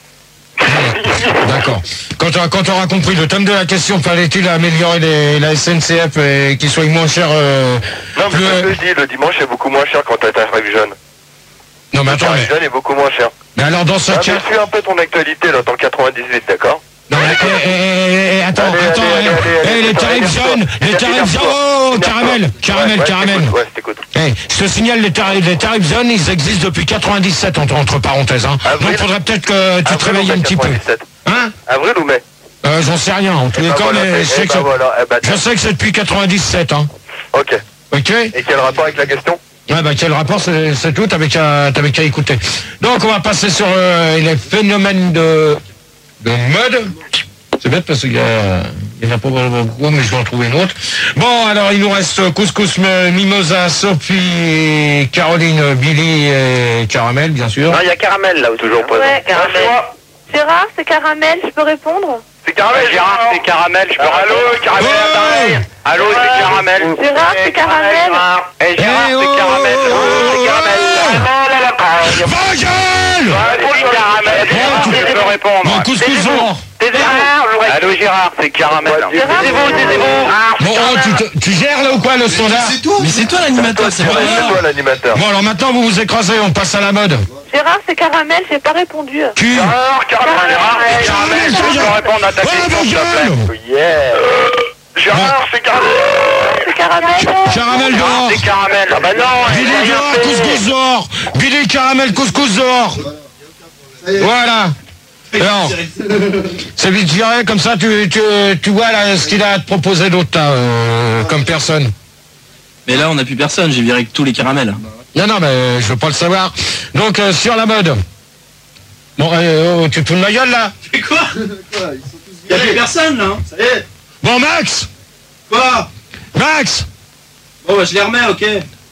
D'accord. Quand tu quand auras compris le thème de la question, fallait-il améliorer les, la S N C F et qu'ils soient moins chers euh, Non, mais plus- c'est ce que je dis, le dimanche est beaucoup moins cher quand t'as ta tarif jeune. Non, mais Le attends, tarif mais, jeune est beaucoup moins cher. mais alors dans ce Ah, cas... mais suis un peu ton actualité, là, dans le quatre-vingt-dix-huit, d'accord? Non, mais, eh, eh, eh, attends, Allez, attends, allez, eh, allez, eh, allez, les allez, tarifs énerve-toi. jeunes, les tarifs Énerve-toi. jeunes, oh, Énerve-toi. caramel, caramel, Ouais, caramel. je t'écoute, ouais, je t'écoute. Eh, je te signale, les tarifs, les tarifs jeunes, ils existent depuis quatre-vingt-dix-sept, entre, entre parenthèses, hein. Avril. Donc, faudrait peut-être que tu te Avril réveilles ou un mai petit peu. quatre-vingt-dix-sept? Hein? Avril ou mai? Euh, j'en sais rien, en tous les Bah, cas, voilà, mais je eh sais bah, que, voilà, eh bah, je tiens. sais que c'est depuis quatre-vingt-dix-sept, hein. Ok. Ok? Et quel rapport avec la question? Ouais, bah, quel rapport, c'est c'est tout, t'avais qu'à t'avais qu'à écouter. Donc, on va passer sur euh, les phénomènes de, de mode. C'est bête parce qu'il y, a- il y en a pas beaucoup, mais je vais en trouver une autre. Bon, alors, il nous reste Couscous, M- Mimosa, Sophie, Caroline, Billy et Caramel, bien sûr. Non, il y a Caramel là, toujours pas. Ouais, caramel. Gérard, c'est caramel, je peux répondre? C'est caramel, Gérard, c'est caramel, je peux Allô, répondre. caramel, Oh pareil. Allô, c'est caramel. Gérard, c'est caramel. Eh, Gérard, Eh, oh, c'est caramel. oh, C'est caramel. oh, Caramel à la paille. Va, gueule! C'est caramel. Gérard, tu- je peux répondre. Bon, Couscous, bon. Allô, Gérard, c'est caramel. Gérard, Taisez-vous, taisez-vous. Bon, oh, tu, te- tu gères là ou quoi le standard? C'est toi Mais c'est toi l'animateur, c'est pas C'est moi. toi l'animateur. Bon, alors maintenant, vous vous écrasez, on passe à la mode. Gérard, c'est caramel, j'ai pas répondu. Cul. Alors, caramel, Gérard, c'est Caramel, caramel. Je peux répondre à ta Oh, question, ma s'il te plaît. gueule! Yeah. Gérard, c'est caramel. C'est caramel. Caramel dehors. C'est caramel. Ah bah non, il a Billy rien dehors, fait. couscous dehors. Billy, caramel, couscous dehors. Voilà. Alors, c'est vite viré, comme ça tu, tu, tu vois là, ce qu'il a à te proposer d'autre là, euh, comme personne. Mais là, on n'a plus personne, j'ai viré que tous les caramels. Non, non, mais je veux pas le savoir. Donc, euh, sur la mode. Bon, euh, oh, tu te fous de ma gueule là? Mais quoi Y'a plus personne là. Ça y est. Bon, Max. Quoi Max. Bon, bah je les remets, ok.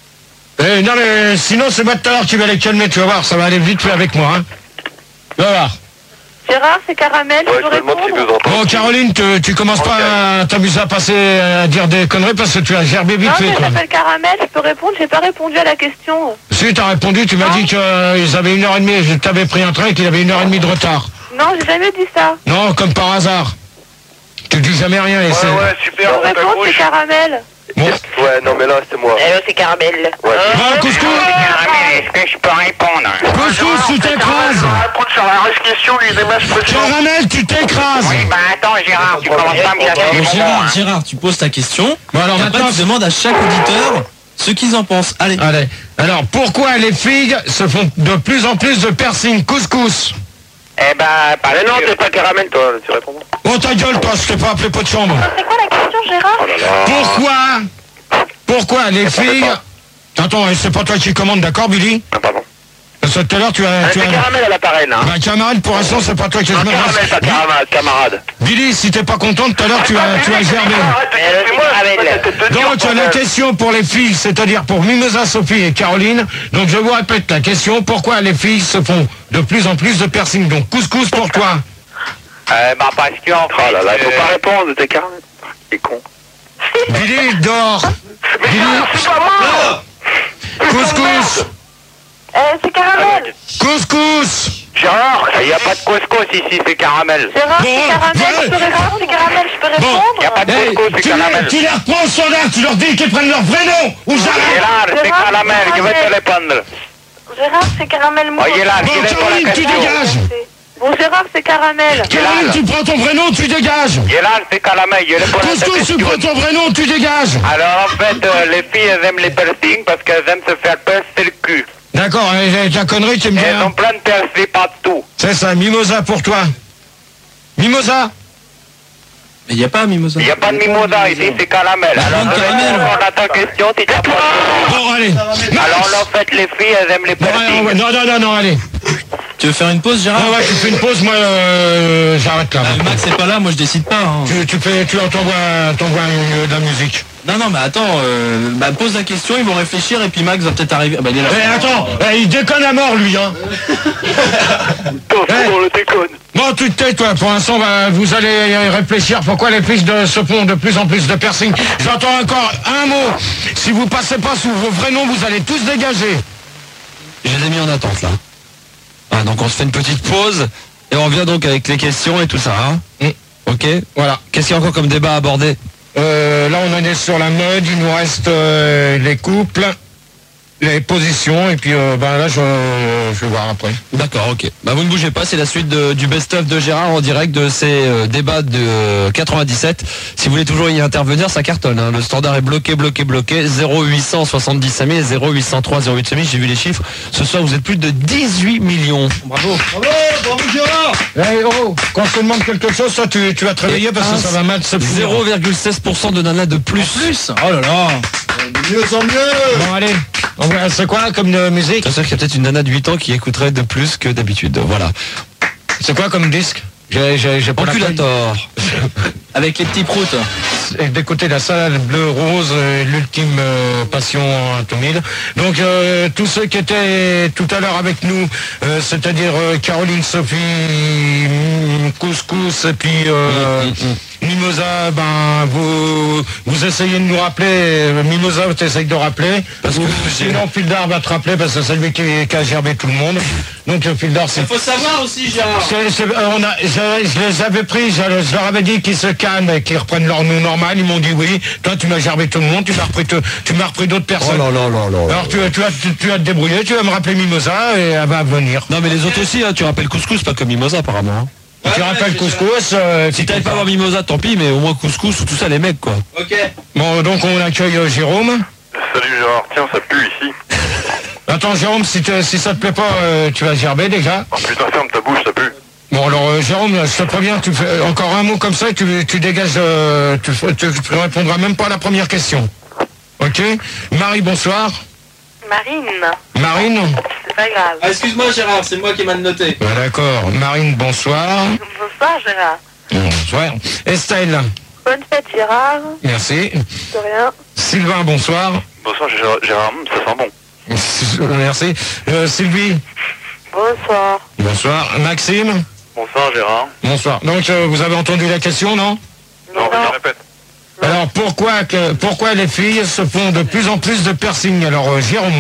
Eh, non, mais sinon, c'est moi tout à l'heure qui va les calmer, tu vas voir, ça va aller vite fait avec moi, hein. Tu vas voir. Gérard, c'est caramel, Ouais, je je peux me demande s'il nous répondre? entend. Bon, Caroline, tu, tu commences pas à t'amuser à passer à dire des conneries parce que tu as gerbé vite Non, fait, mais quoi. j'appelle caramel, je peux répondre, j'ai pas répondu à la question. Si, t'as répondu, tu m'as dit qu'ils avaient une heure et demie, je t'avais pris un train et qu'il avait une heure et demie de retard. Non, j'ai jamais dit ça. Non, comme par hasard. Tu dis jamais rien et Ouais, c'est... ouais, super, Je on peux répondre, c'est t'accroche. caramel. Bon, Ouais, non, mais là, c'est moi. Allô, c'est caramel. Ouais. bon, couscous, Caramel, est-ce que je peux répondre? couscous, tu t'écrases. Répondre sur la question du débat précédent. Caramel, tu t'écrases. Oui, bah attends, Gérard, tu commences pas à me casser Bon, les Gérard, bonbons. Gérard, tu poses ta question. Bon, alors Et après, maintenant... tu demandes à chaque auditeur ce qu'ils en pensent. Allez. Allez, alors pourquoi les filles se font de plus en plus de piercing? Couscous. Eh bah, pas Mais non, t'es pas Caramel, toi, tu réponds. Oh ta gueule, toi, je t'ai pas appelé pot de chambre. C'est quoi la question, Gérard? Pourquoi Pourquoi les filles... Attends, c'est pas toi qui commande, d'accord, Billy? Ah, pardon. Parce parce que tout à l'heure, tu as... Ah, tu c'est as... Caramel à l'appareil, là. Bah, camarade, pour l'instant, c'est pas toi qui... Non, Caramel, pas camarade, camarade. Billy, si t'es pas content, tout à l'heure, tu as, tu as gerbé. C'est moi, Donc, la question pour les filles, c'est-à-dire pour Mimosa, Sophie et Caroline. Donc, je vous répète la question. Pourquoi les filles se font de plus en plus de piercing? Donc, couscous pour toi. Euh, bah, parce qu'en fait... Oh là là, faut euh, pas répondre, t'es Caramel. T'es con. Billy, dors. Billy, C'est pas moi. couscous. Euh, c'est caramel. Couscous. Gérard, il n'y a pas de couscous ici, c'est caramel. Gérard, Bon, c'est caramel. ouais. Je peux répondre, c'est caramel. Je peux Bon. répondre. Il n'y a pas de Hey, couscous, c'est tu, caramel. les, tu les reprends au standard, tu leur dis qu'ils prennent leur vrai nom. Ou j'arrête. Gérard, c'est Gérard, caramel, c'est je vais te caramel. répondre. Gérard, c'est caramel mou. Oh, Gérard, Bon, il est pour la Caroline, tu question. dégages. Bon, Gérard, c'est caramel. Caroline, tu prends ton vrai nom, tu dégages. Gérard, c'est caramel, je réponds à ta Couscous, tu question. prends ton vrai nom, tu dégages. Alors en fait, euh, les filles, elles aiment les piercings parce qu'elles aiment se faire percer le cul. D'accord, et ta connerie, tu me dis. Elles ont plein de piercings partout. C'est ça, Mimosa pour toi. Mimosa. Mais il n'y a pas Mimosa. Il n'y a pas de mimosa ici, c'est caramel. Alors, bon, je vais caramel. répondre à ta question, si t'as pas... Bon, allez. Alors en fait, les filles, elles aiment les Bon, allez, piercings. ouais, non, non, non, non, allez. Tu veux faire une pause, Gérard? Ah ouais, tu fais une pause, moi, euh, j'arrête là. Ah, Max c'est pas là, moi je décide pas. Hein. Tu, tu fais, tu t'envoies, t'envoies une- de la musique. Non, non, mais attends, euh, bah, pose la question, ils vont réfléchir et puis Max va peut-être arriver. Ah, bah, il est là. Eh, attends, eh, il déconne à mort, lui, hein. On le déconne. Bon, tu te tais, toi. Pour l'instant, bah, vous allez réfléchir pourquoi les filles de, se font de plus en plus de piercing. J'entends encore un mot. Si vous passez pas sous vos vrais noms, vous allez tous dégager. Je les ai mis en attente là. Ah, donc on se fait une petite pause et on revient donc avec les questions et tout ça. Hein Mm. Ok. Voilà. Qu'est-ce qu'il y a encore comme débat à aborder? Euh, là, on en est sur la mode. Il nous reste euh, les couples, les positions, et puis euh, ben là, je, je vais voir après. D'accord, ok. Bah vous ne bougez pas, c'est la suite de- du best-of de Gérard en direct de ces euh, débats de euh, quatre-vingt-dix-sept. Si vous voulez toujours y intervenir, ça cartonne. Hein. Le standard est bloqué, bloqué, bloqué. zéro huit cent soixante-dix cinq mille et zéro huit cent trois zéro huit cinq mille. J'ai vu les chiffres. Ce soir, vous êtes plus de dix-huit millions. Bravo. Eh oh, quand je te demande quelque chose, toi, tu, tu vas te réveiller parce que ça va mal se finir. zéro virgule seize pour cent de nana de plus. Plus. Oh là là. Bon, allez. On va- C'est quoi comme euh, musique? C'est sûr qu'il y a peut-être une nana de huit ans qui écouterait de plus que d'habitude. Voilà. C'est quoi comme disque? J'ai, j'ai, j'ai pas la feuille. Enculator. Avec les petits proutes. Et d'écouter la salle bleu rose, euh, l'ultime euh, passion en tout mille. Donc euh, tous ceux qui étaient tout à l'heure avec nous, euh, c'est-à-dire euh, Caroline, Sophie, mm, Couscous et puis euh, Mimosa, ben vous vous essayez de nous rappeler. euh, Mimosa, tu essayes de rappeler. Parce que j'ai- sinon Fildar va te rappeler parce que c'est lui qui, qui a gerbé tout le monde. Donc euh, Fildar, c'est. Il faut savoir aussi, Gérard. C'est- c'est- euh, on a, je, je les avais pris, je, je leur avais dit qu'ils se calment et qu'ils reprennent leur nom normal. Ils m'ont dit oui. Toi, tu m'as gerbé tout le monde, tu m'as repris, te- tu m'as repris d'autres personnes. Oh là là là là. Alors tu, tu, vas, tu, tu vas te débrouiller, tu vas me rappeler Mimosa et elle va venir. Non mais les autres aussi, hein, tu rappelles Couscous, pas comme Mimosa apparemment. hein. tu rappelles Couscous. Euh, Si t'avais pas à voir Mimosa, tant pis, mais au moins Couscous ou tout ça, les mecs quoi. Ok. Bon, donc on accueille euh, Jérôme. Salut Gérard, tiens, ça pue ici. Attends, Jérôme, si, te- si ça te plaît pas, euh, tu vas gerber déjà. Oh putain, ferme ta bouche, ça pue. Bon, alors euh, Jérôme, je te préviens, tu fais encore un mot comme ça et tu, tu dégages. Euh, tu, tu, tu répondras même pas à la première question. Ok. Marie, bonsoir. Marine. Marine. C'est pas grave. Ah, excuse-moi, Gérard, c'est moi qui ai mal noté. Ouais, d'accord. Marine, bonsoir. Bonsoir, Gérard. Bonsoir. Estelle, Bonne fête, Gérard. merci. De rien. Sylvain, bonsoir. Bonsoir Gérard, Gérard, hum, ça sent bon. Merci. Euh, Sylvie, Bonsoir. bonsoir. Maxime, Bonsoir Gérard. bonsoir. Donc, euh, vous avez entendu la question, non? Non, vas-y, répète. Alors, pourquoi, que, pourquoi les filles se font de plus en plus de piercing? Alors, euh, Jérôme.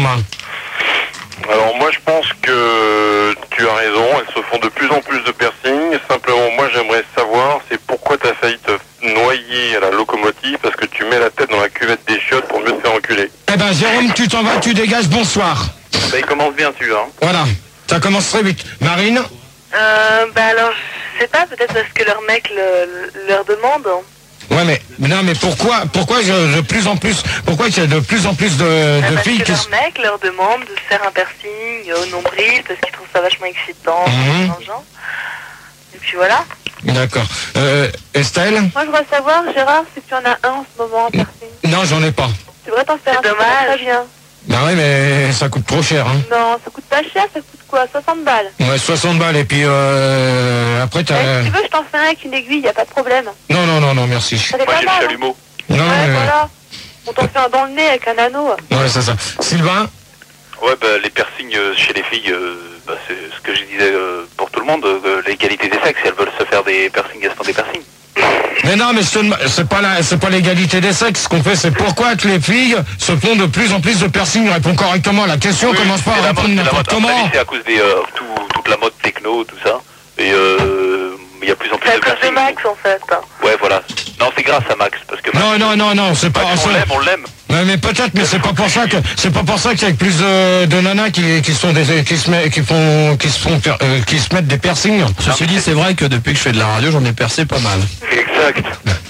Alors moi je pense que tu as raison, elles se font de plus en plus de piercing. Simplement moi j'aimerais savoir c'est pourquoi tu as failli te noyer à la locomotive parce que tu mets la tête dans la cuvette des chiottes pour mieux te faire enculer. Eh ben, Jérôme, tu t'en vas, tu dégages, bonsoir. Ça il commence bien tu hein. Voilà, ça commence très vite. Marine? Euh, bah alors, je sais pas, peut-être parce que leur mec le, leur demande. Ouais, mais, non, mais pourquoi, pourquoi je, de plus en plus, pourquoi il y a de plus en plus de, Bah, de parce filles que qui leur se... mec leur demande de se faire un piercing au nombril parce qu'ils trouvent ça vachement excitant. Mhm. dans le genre. Et puis voilà. D'accord. Euh, Estelle? Moi, je voudrais savoir, Gérard, si tu en as un en ce moment, un piercing. Non, j'en ai pas. Tu devrais t'en faire C'est un. dommage. Très bien. Bah oui, mais ça coûte trop cher, hein. Non, ça coûte pas cher, ça coûte quoi, soixante balles. Ouais, soixante balles, et puis euh, après t'as... Eh, si tu veux, je t'en fais un avec une aiguille, y a pas de problème. Non, non, non, non, merci. Ça fait Moi pas j'ai mal, le hein. chalumeau. Non, Ouais, mais- voilà. On t'en fait un dans le nez avec un anneau. Ouais, c'est ça. Sylvain? Ouais, bah, les piercings euh, chez les filles, euh, bah, c'est ce que je disais euh, pour tout le monde, euh, l'égalité des sexes, elles veulent se faire des piercings, elles se font des piercings. Mais non, mais je te dem- c'est pas la, c'est pas l'égalité des sexes. Ce qu'on fait, c'est pourquoi que les filles se font de plus en plus de piercings. Réponds correctement à la question. Oui, Commence pas c'est à la répondre mode, c'est la n'importe mode. À mon comment. avis, c'est à cause des euh, tout- toute la mode techno, tout ça. Et euh, il y a plus en plus C'est à de cause de piercings. Max, en fait. Ouais, voilà. Non, c'est grâce à Max, parce que Max, Non, non, non, non, c'est pas. Max, on c'est- l'aime, on l'aime. Mais, mais peut-être, mais c'est pas pour ça que c'est pas pour ça qu'il y a plus de, de nanas qui, qui sont des qui se met, qui font qui se font per- euh, qui se mettent des piercings. Ceci dit, c'est vrai que depuis que je fais de la radio, j'en ai percé pas mal. Exact.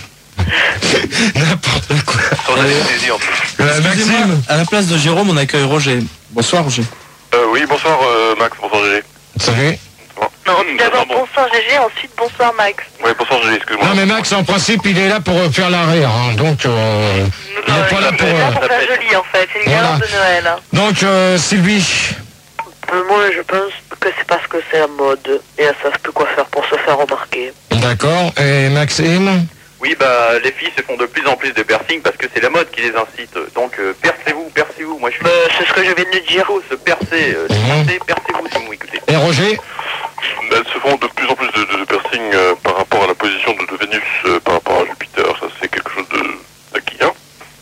N'importe quoi. Sans anesthésie en plus. Euh, Excusez-moi, Maxime, à la place de Jérôme, on accueille Roger. Bonsoir Roger. Euh, oui, bonsoir euh, Max, bonsoir G G. salut. Non, Hum, d'abord ça sent bon. bonsoir G G, ensuite bonsoir Max. Ouais, bonsoir G G, excuse-moi. Non mais Max, en principe, il est là pour euh, faire l'arrière, hein, donc euh, il est pas là pour. Il est là euh, pour faire joli en fait, c'est une Voilà. galante de Noël. hein. Donc euh, Sylvie. Euh, moi, je pense que c'est parce que c'est la mode et elles savent plus quoi faire pour se faire remarquer. D'accord. Et Maxime. Oui, bah, les filles se font de plus en plus de piercings parce que c'est la mode qui les incite. Donc, euh, percez-vous, percez-vous. Moi, je suis... Euh, c'est ce que je viens de Il dire. faut se percer, euh, Mhm. percez, percez-vous si vous m'écoutez. Et Roger. Elles se font de plus en plus de, de, de piercings euh, par rapport à la position de, de Vénus euh, par rapport à Jupiter. Ça, c'est quelque chose de d'acquis, hein.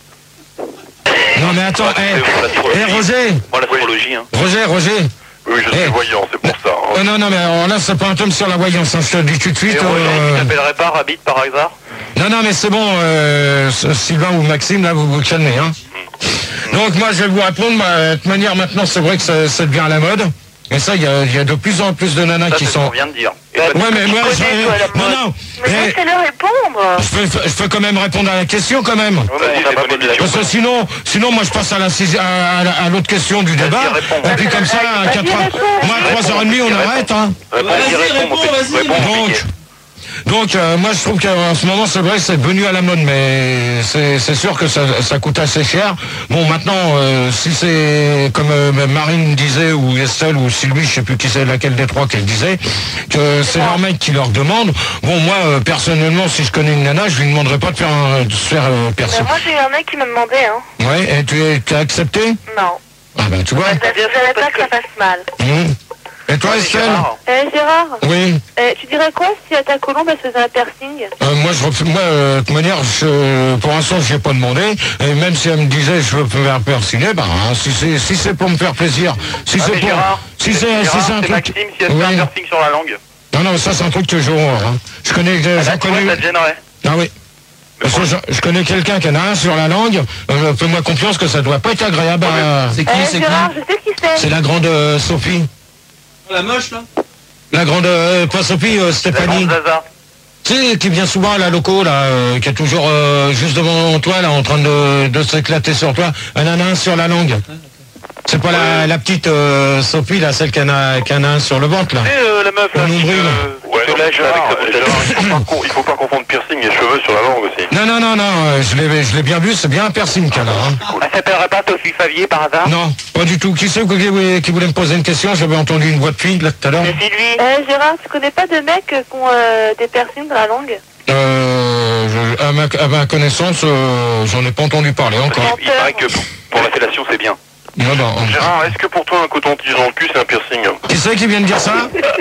Non mais attends. Ouais, Eh c'est l'astrologie. eh, Roger. Moi, l'astrologie, hein. Roger, Roger. Oui, je suis Eh. voyant, c'est pour ça. Oh, Hein. non, non, mais alors là, c'est pas un tome sur la voyance, hein, je te le dis tout de Et suite. Roger, euh, tu t'appellerais pas Rabbit par hasard? Non, non, mais c'est bon, euh, Sylvain ou Maxime, là, vous vous calmez, hein. Donc, moi, je vais vous répondre, bah, de toute manière, maintenant, c'est vrai que ça, ça devient à la mode. Et ça, il y a, il y a de plus en plus de nanas Ça, qui c'est ce qu'on sont... vient de dire. Et Ouais, toi, mais moi, connais, je... toi, la Non, mode. non, Mais eh, laissez-le répondre. je peux, je peux quand même répondre à la question, quand même. Ouais, mais Vas-y, on n'a c'est pas bonne posé la émission. Parce que sinon, sinon, moi, je passe à la sixi- à, à la- à l'autre question du débat. réponds. Et puis, comme ça, à Vas-y, quatre heures, réponds. moi, à trois heures trente, on arrête, hein. Réponds, Vas-y, dis, réponds, réponds, mon petit- vas-y, réponds, mon Donc, piquet. donc euh, moi je trouve qu'en ce moment c'est vrai que c'est devenu à la mode, mais c'est c'est sûr que ça, ça coûte assez cher. Bon maintenant euh, si c'est comme euh, Marine disait ou Estelle ou Sylvie, je sais plus qui c'est laquelle des trois qu'elle disait, que c'est leur mec qui leur demande. Bon moi euh, personnellement si je connais une nana, je lui demanderais pas de faire un, de se faire euh, percer. Mais moi j'ai eu un mec qui me demandait, hein. Ouais, et tu es tu as accepté? Non. Ah ben tu vois. Je savais pas que ça passe mal. Mmh. Et toi Ouais, Estelle? Gérard. Eh Gérard, Oui. eh, tu dirais quoi si à ta colombe elle se faisait un piercing? Euh, moi, je, refais- moi euh, de toute manière, je, pour l'instant, je n'ai pas demandé. Et même si elle me disait, je veux me faire persigner, bah, hein, si c'est si c'est pour me faire plaisir, si Ah, c'est mais pour, Gérard, si c'est Gérard, si c'est un c'est truc, Maxime, si elle se fait oui. un piercing sur la langue. Non, non, ça c'est un truc que je hein. Je connais, Ah, j'en là, tu vois, connais. ça te gênerait. Ah oui. Parce que je, je connais quelqu'un qui en a un sur la langue. Euh, Fais-moi confiance que ça doit pas être agréable. à- C'est qui, Eh c'est qui? Gérard, je sais qui c'est. C'est la grande euh, Sophie. La moche là? La grande, euh, pas Sophie, euh, La Stéphanie. grande Zaza. Tu sais, qui vient souvent à la loco, là, euh, qui est toujours euh, juste devant toi, là, en train de, de s'éclater sur toi. Elle en a un sur la langue. C'est pas la, la petite euh, Sophie, là, celle qui en a, qui en a un sur le ventre, là. Tu sais, euh, la meuf, là, Le qui nombril. te- Ouais, qui non, te lèche Gérard, avec sa bouche à Gérard, dents. il faut pas con- il faut pas confondre piercing et cheveux sur la langue aussi. Non, non, non, non, euh, je l'ai, je l'ai bien vu, c'est bien un piercing qu'elle a. Hein. Elle s'appellerait pas Sophie Favier par hasard? Non, pas du tout. Qui c'est qui, voulait- qui voulait me poser une question? J'avais entendu une voix de fille, là, tout à l'heure. C'est Sylvie. Eh Gérard, tu connais pas de mecs qui ont euh, des piercings dans la langue? Euh, je- à, ma, à ma connaissance, euh, j'en ai pas entendu parler encore. Il paraît que pour pour la fellation, c'est bien. Non, non. Gérard, est-ce que pour toi un coton-tige dans le cul c'est un piercing? Qui c'est qui vient de dire ça?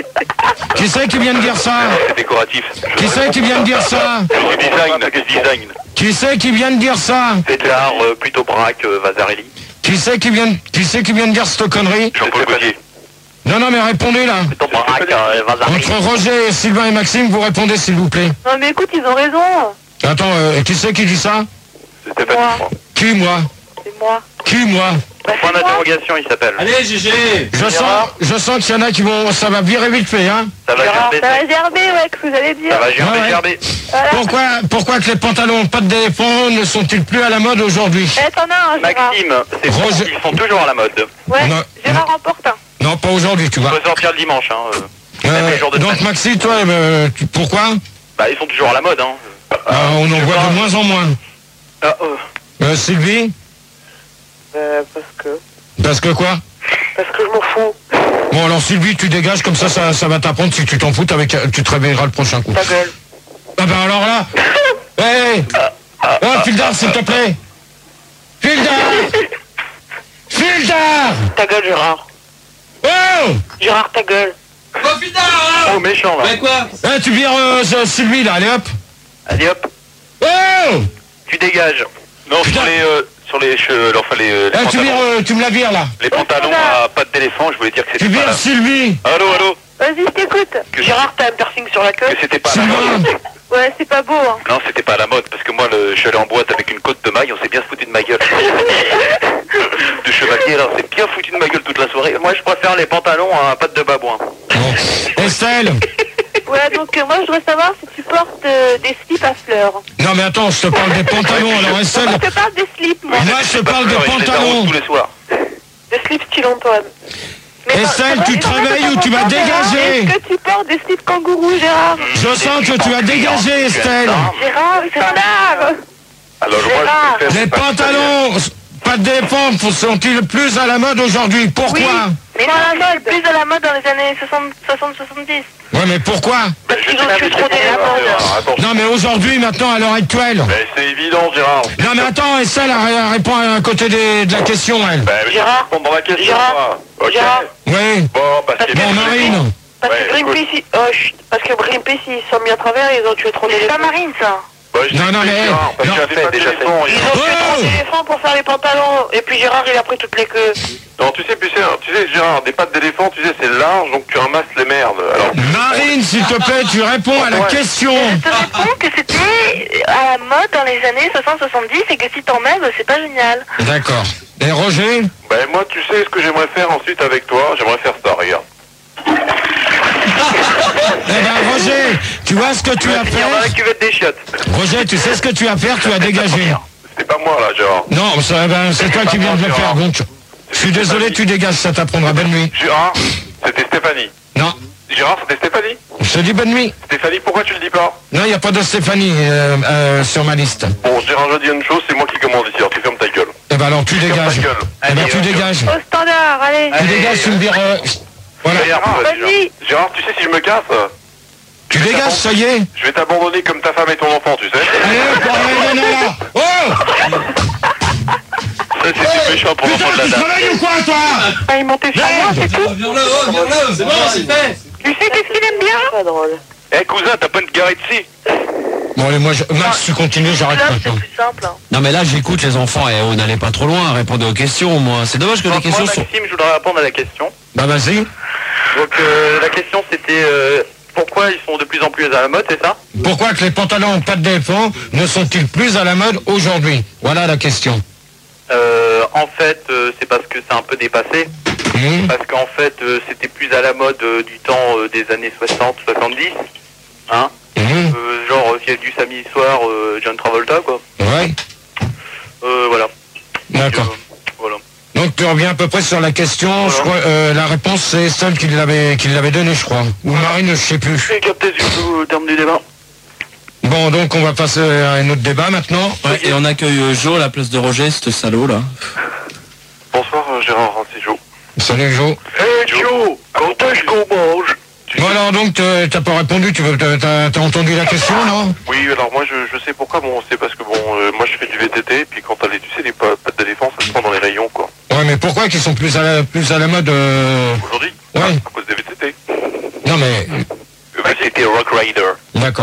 Qui c'est qui vient de dire ça? C'est décoratif. Qui c'est qui vient de dire ça? C'est du design, c'est du design. Qui c'est qui vient de dire ça? C'est de l'art euh, plutôt braque, euh, Vasarely. Qui c'est qui vient, de- qui c'est qui vient de dire cette connerie? Jean-Paul Gaultier. Non, non, mais répondez là. Plutôt braque, euh, Vasarely. Entre Roger, Sylvain et Maxime, vous répondez s'il vous plaît. Non mais écoute, ils ont raison. Attends, euh, qui c'est qui dit ça? C'est Stéphanie, Moi. je crois. Qui, moi? C'est moi. Qui, moi? Bah, Point c'est moi. d'interrogation, il s'appelle. Allez, G G! Je sens, je sens qu'il y en a qui vont, ça va virer vite fait, hein. Ça va Gérard, gerber, ça va gerber, ouais, que vous allez dire. ça va gerber, Ouais, ouais. gerber. Voilà. Pourquoi, pourquoi que les pantalons pas de défense ne sont-ils plus à la mode aujourd'hui? Eh, t'en as un, Gérard. Maxime, c'est Roger- ils sont toujours à la mode. Ouais, Non, Gérard en porte un. Non, pas aujourd'hui, tu On vois. peut sortir le dimanche, hein. euh. Euh, même les jours de donc semaine. Maxi, toi, euh, tu- pourquoi? Bah, ils sont toujours à la mode, hein. Ah, on en voit de moins en moins. Ah, euh, Euh, Sylvie? Euh, parce que... Parce que quoi? Parce que je m'en fous. Bon, alors Sylvie, tu dégages, comme ça, ça, ça va t'apprendre. Si tu t'en fous, avec, tu te réveilleras le prochain coup. Ta gueule. Ah ben alors là... Hé Oh, Fildar, s'il te plaît. Fildar Fildar Ta gueule, Gérard. Oh Gérard, ta gueule. Oh putain hein. Oh, méchant, là. Mais quoi? Eh, tu vires euh, euh, Sylvie, là, allez hop. Allez, hop. Oh Tu dégages. Non, sur les... Euh, sur les... cheveux, enfin, les, euh, les Eh, tu pantalons. vires, euh, tu me la vires, là. Les pantalons à pattes d'éléphant, je voulais dire que Tu c'était pas vires là. Sylvie. Allô, allô. Vas-y, je t'écoute. Que Gérard, t'as un piercing sur la queue. Que c'était pas à la mode. Sylvain. Ouais, c'est pas beau, hein. Non, c'était pas à la mode, parce que moi, le, je suis allé en boîte avec une côte de maille, on s'est bien foutu de ma gueule. De chevalier, là, on s'est bien foutu de ma gueule toute la soirée. Moi, je préfère les pantalons à pattes de babouin. Bon. Estelle. Ouais, donc euh, moi, je voudrais savoir si tu portes euh, des slips à fleurs. Non, mais attends, je te parle des pantalons, alors Estelle. Moi, je te parle des slips, moi. Moi, je te parle des Je les pantalons. arrose tous les soirs. Des slips style Antoine. Mais Estelle, non, tu c'est te vrai, réveilles c'est ou tu vas pas bon, Gérard. dégager? Est-ce que tu portes des slips kangourous, Gérard? Je sens que tu vas dégager, Estelle. Gérard, c'est Gérard. Alors, moi, Gérard. je préfère... Les pantalons, pas de défense, sont-ils plus à la mode aujourd'hui? Pourquoi? Oui, mais non, c'est plus à la mode dans les années soixante soixante-dix. Ouais, mais pourquoi? Parce qu'ils ont tué trop des modes. Non, mais aujourd'hui, maintenant, à l'heure actuelle. Mais c'est évident, Gérard. Non, mais attends, Estelle, elle, elle répond à côté des- de la question, elle. Ben, je vais Gérard. répondre à la question, Gérard. moi. Ok. Gérard. Oui. Bon, parce que... Bon, Marine. Parce Ouais, que Greenpeace, ils... oh, chut. Parce que Greenpeace, ils sont mis à travers, ils ont tué trop C'est pas d'éléphants. Marine, ça. Bah, je Non, dis non, que mais, Gérard, parce non. qu'il y avait pas déjà d'éléphant, Ils il- ont tué Oh trop d'éléphants pour faire les pantalons. Et puis Gérard, il a pris toutes les queues. Non, tu sais, tu sais, tu sais, Gérard, des pattes d'éléphant, tu sais, c'est large, donc tu ramasses les merdes. Alors, Marine, s'il te plaît, tu réponds à la Ouais. question. Je te réponds que c'était à la mode dans les années soixante soixante-dix et que si t'en mets, bah, c'est pas génial. D'accord. Et Roger? ben moi, tu sais ce que j'aimerais faire ensuite avec toi. J'aimerais faire ça, regarde. Eh ben, Roger, tu vois ce que tu vas finir dans la faire? cuvette des chiottes. Roger, tu sais ce que tu vas faire? Tu vas dégager. C'est pas moi, là, Gérard. Non, ça, ben, c'est toi qui viens de le faire, donc. Je suis désolé, tu dégages, ça t'apprendra. Bonne nuit. Gérard, c'était Stéphanie. Non, Gérard, c'était Stéphanie. je te dis bonne nuit. Stéphanie, pourquoi tu le dis pas? Non, il n'y a pas de Stéphanie euh, euh, sur ma liste. Bon, Gérard, je dis une chose, c'est moi qui commande ici, alors tu fermes ta gueule. Eh ben alors, tu Ferme ta dégages. gueule. Eh ben, Allez, tu euh, dégages. Au standard, allez. Tu dégages, tu me diras... euh, Voilà. Gérard, Vas-y. Gérard, tu sais, si je me casse, Tu dégages, ça y est. je vais t'abandonner comme ta femme et ton enfant, tu sais. Allez, pour aller là. Oh Ça, c'était méchant pour Putain, l'enfant de la tu dame. travailles ou quoi, toi? Ah, ils montaient sur moi, c'est tout. Viens-le, oh, viens-le, c'est bon, c'est fait. Tu sais qu'est-ce qu'il aime bien? Pas drôle. Eh, cousin, t'as pas une garette ici? Bon, allez, moi, je... Max, tu continues, j'arrête Là, c'est maintenant. plus simple. hein. Non mais là j'écoute les enfants et on n'allait pas trop loin, répondez aux questions moi. C'est dommage que les Moi, questions sont... Maxime, je voudrais répondre à la question. Bah, vas-y. Donc, euh, la question, c'était euh, pourquoi ils sont de plus en plus à la mode, c'est ça? Pourquoi que les pantalons en pattes d'éléphant ne sont-ils plus à la mode aujourd'hui? Voilà la question. Euh, en fait, euh, c'est parce que c'est un peu dépassé. Hum, Parce qu'en fait, euh, c'était plus à la mode euh, du temps euh, des années soixante soixante-dix. Hein hum, euh, Genre, s'il y a du samedi soir, euh, John Travolta, quoi. ouais, Euh, voilà. d'accord. Euh, voilà. Donc tu reviens à peu près sur la question. Je crois, euh, la réponse c'est celle qui l'avait qui l'avait donnée, je crois. Ou Marine, je sais plus. J'ai capté du coup au terme du débat. Bon, donc on va passer à un autre débat maintenant. Ouais, et on accueille euh, Jo à la place de Roger, ce salaud là. Bonsoir, euh, Gérard, c'est Joe. Salut Jo. Hey Joe, quand est-ce qu'on mange? Bon alors donc t'as t'as pas répondu, tu veux t'as t'as- t'as entendu la question, non? Oui, alors moi je, je sais pourquoi, bon c'est parce que bon euh, moi je fais du V T T, puis quand t'as les, tu sais les pa- pattes d'éléphant, ça se prend dans les rayons quoi. Ouais, mais pourquoi qu'ils sont plus à la plus à la mode euh... Aujourd'hui, Ouais. à cause des V T T. Non mais Bah, c'était Rock Rider. d'accord.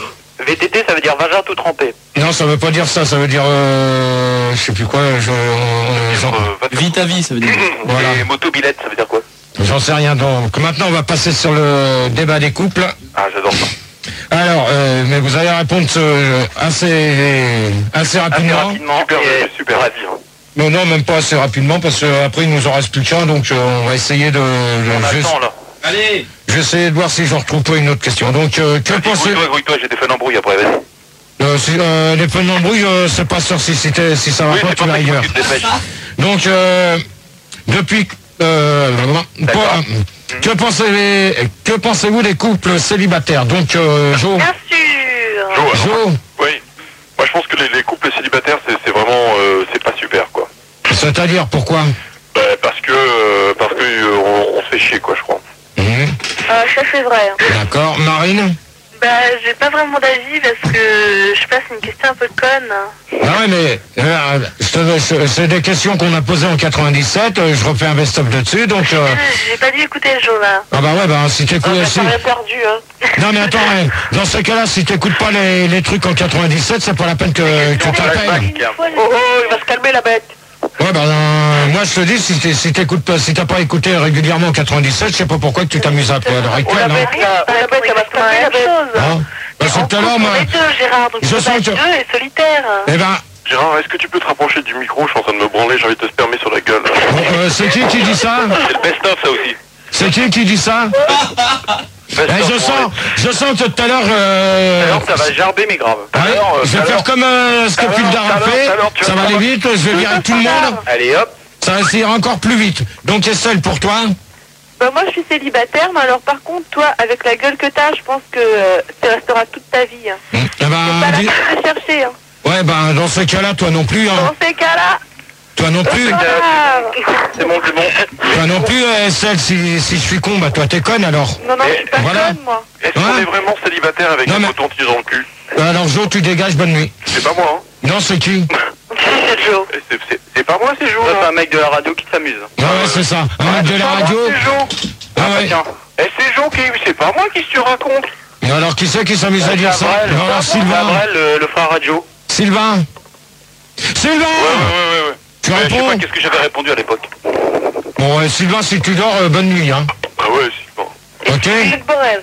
V T T, ça veut dire vagin tout trempé. Non, ça veut pas dire ça, ça veut dire euh... je sais plus quoi. Je... euh, j'en- Euh, va te- Vite à vie, ça veut dire. Voilà. Et motobilette, ça veut dire quoi? J'en sais rien. Donc maintenant on va passer sur le débat des couples. Ah j'adore ça. Alors, euh, mais vous allez répondre euh, assez, assez Assez rapidement. rapidement. Super, et- je suis super ravi. hein. Mais non, même pas assez rapidement, parce qu'après il nous en reste plus qu'un, donc euh, on va essayer de... On je, attend là. Allez. je vais essayer de voir si je retrouve pas une autre question. Donc, euh, que pensez... Grouille-toi, grouille-toi, j'ai des feux d'embrouille après, vas-y. Euh, si, euh, les feux d'embrouille, euh, c'est pas sûr si, c'était- si ça va Oui, pas, c'est tu pas vas ça qu'il faut ailleurs. que tu te dépêches. Donc, euh, depuis... Euh, D'accord. pas- que pensez que pensez-vous des couples célibataires? Donc, euh, Jo, Bien sûr. Jo, alors, Jo, oui. Moi je pense que les, les couples célibataires c'est c'est vraiment, euh, c'est pas super quoi. ça C'est-à-dire, pourquoi? Bah, parce que, euh, parce que euh, on, on se fait chier, quoi, je crois. Mmh. Euh, ça c'est vrai. Hein. D'accord. Marine? Bah, j'ai pas vraiment d'avis parce que je sais pas, c'est une question un peu conne. Ah ouais, mais euh, je te- je- c'est des questions qu'on a posées en quatre-vingt-dix-sept, euh, je refais un best-of de dessus, donc... Euh... J'ai pas dû écouter le jeu là. Ah bah ouais, bah si t'écoutes... Ah, bah, si... t'aurais perdu, hein. Non mais attends, ouais, dans ce cas-là, si t'écoutes pas les, les trucs en quatre-vingt-dix-sept, c'est pas la peine que, que t'appelles. Oh, oh, il va se calmer, la bête. Ouais, bah euh, moi je te dis, si t'es- si t'écoutes pas, si t'as pas écouté régulièrement en quatre-vingt-dix-sept, je sais pas pourquoi que tu t'amuses à l'heure Oh, actuelle. la Hein. bête, là, oh, la bête, elle va se calmer, la bête. Hein Parce que tout à l'heure, moi... On est deux, Gérard, donc Je je peux sens pas être que- deux et solitaire. Eh ben, Gérard, est-ce que tu peux te rapprocher du micro? Je suis en train de me branler, j'ai envie de te spermer sur la gueule. bon, euh, c'est qui qui dit ça? C'est le best-of, ça aussi. C'est qui qui dit ça? Eh, Best-of, je sens, je sens que tout à l'heure... Euh... Alors, ça va gerber, mais grave. Ouais, Alors, euh, je vais alors- faire comme euh, ce que alors, Pildar a alors, fait, alors, tu ça vas va aller savoir- vite, je vais virer tout le monde, Allez, hop. ça va essayer encore plus vite. Donc Estelle, pour toi? Bah, moi je suis célibataire, mais alors par contre, toi, avec la gueule que t'as, je pense que euh, tu resteras toute ta vie. Hein. Eh C'est pas ben, la dis- peine de chercher. Hein. ouais, ben dans ce cas-là, toi non plus, hein. Dans ces cas-là, Toi non plus, ah, C'est bon, c'est bon. toi non plus, euh, Estelle, si, si je suis con, bah toi t'es conne alors. non, non, je suis pas Voilà. conne, moi. Est-ce qu'on Hein est vraiment célibataire avec Non, un mais- coton-tige dans le cul? Alors Jo, tu dégages, bonne nuit. C'est pas moi, hein. Non, c'est qui? C'est Joe. Et c'est- C'est c'est pas moi, c'est Jo, Ça, c'est là. un mec de la radio qui s'amuse. Ah ouais, c'est ça. Un mec de la radio. C'est Jo. Ah ouais. Tiens. Eh, c'est Jo qui... C'est pas moi qui se raconte. Et alors qui c'est qui s'amuse à dire ça? Gabriel, Alors Sylvain. Gabriel, le, le frère radio. Sylvain. Sylvain. Ouais, ouais, ouais, ouais, ouais. Tu Euh, je sais réponds? pas qu'est-ce que j'avais répondu à l'époque. Bon, euh, Sylvain, si tu dors, euh, bonne nuit, hein. Ah ouais, c'est bon. Ok. C'est de beau rêve.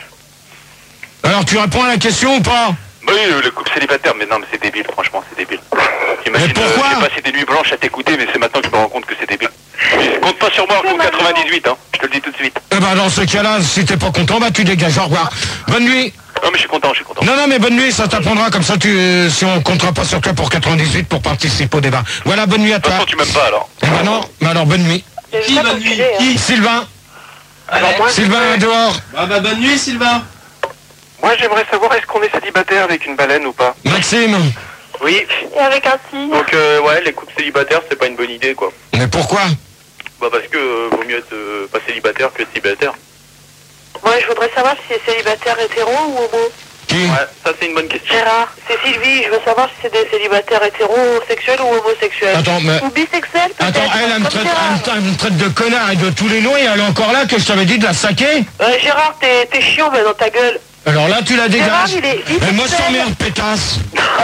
Alors tu réponds à la question ou pas? Bah oui, euh, le couple célibataire, mais non, mais c'est débile, franchement, c'est débile. T'imagines, Mais pourquoi euh, j'ai passé des nuits blanches à t'écouter, mais c'est maintenant que je me rends compte que c'est débile. Mais compte pas sur moi en quatre-vingt-dix-huit, hein, je te le dis tout de suite. Eh ben dans ce cas-là, si t'es pas content, bah tu dégages, au revoir. Bonne nuit. Non, mais je suis content, je suis content. Non, non, mais bonne nuit, ça t'apprendra, comme ça, tu, euh, si on comptera pas sur toi pour quatre-vingt-dix-huit pour participer au débat. Voilà, bonne nuit à De toute toi. façon, tu m'aimes pas alors. Eh ben non, mais alors bonne nuit. Qui, bonne nuit? Qui? Sylvain, Alors moi, Sylvain j'aimerais- dehors. Ah bah bonne nuit, Sylvain. moi j'aimerais savoir est-ce qu'on est célibataire avec une baleine ou pas? Maxime, Oui, Et avec un signe. donc euh, ouais, les couples célibataires, c'est pas une bonne idée, quoi. mais pourquoi? Bah parce que euh, vaut mieux être euh, pas célibataire que être célibataire. Moi, je voudrais savoir si c'est célibataire hétéro ou homo. Qui? Ouais, ça c'est une bonne question. Gérard, c'est Sylvie, je veux savoir si c'est des célibataires hétérosexuels ou homosexuels. Attends, mais... Ou bisexuel, peut-être. Attends, elle, elle me, comme traite, Gérard. elle me traite- elle me traite de connard et de tous les noms et elle est encore là que je t'avais dit de la saquer. Euh, Gérard, t'es t'es chiant, mais dans ta gueule. Alors là, tu la Gérard, dégages. il est Mais moi, je bisexuel. t'emmerde, pétasse.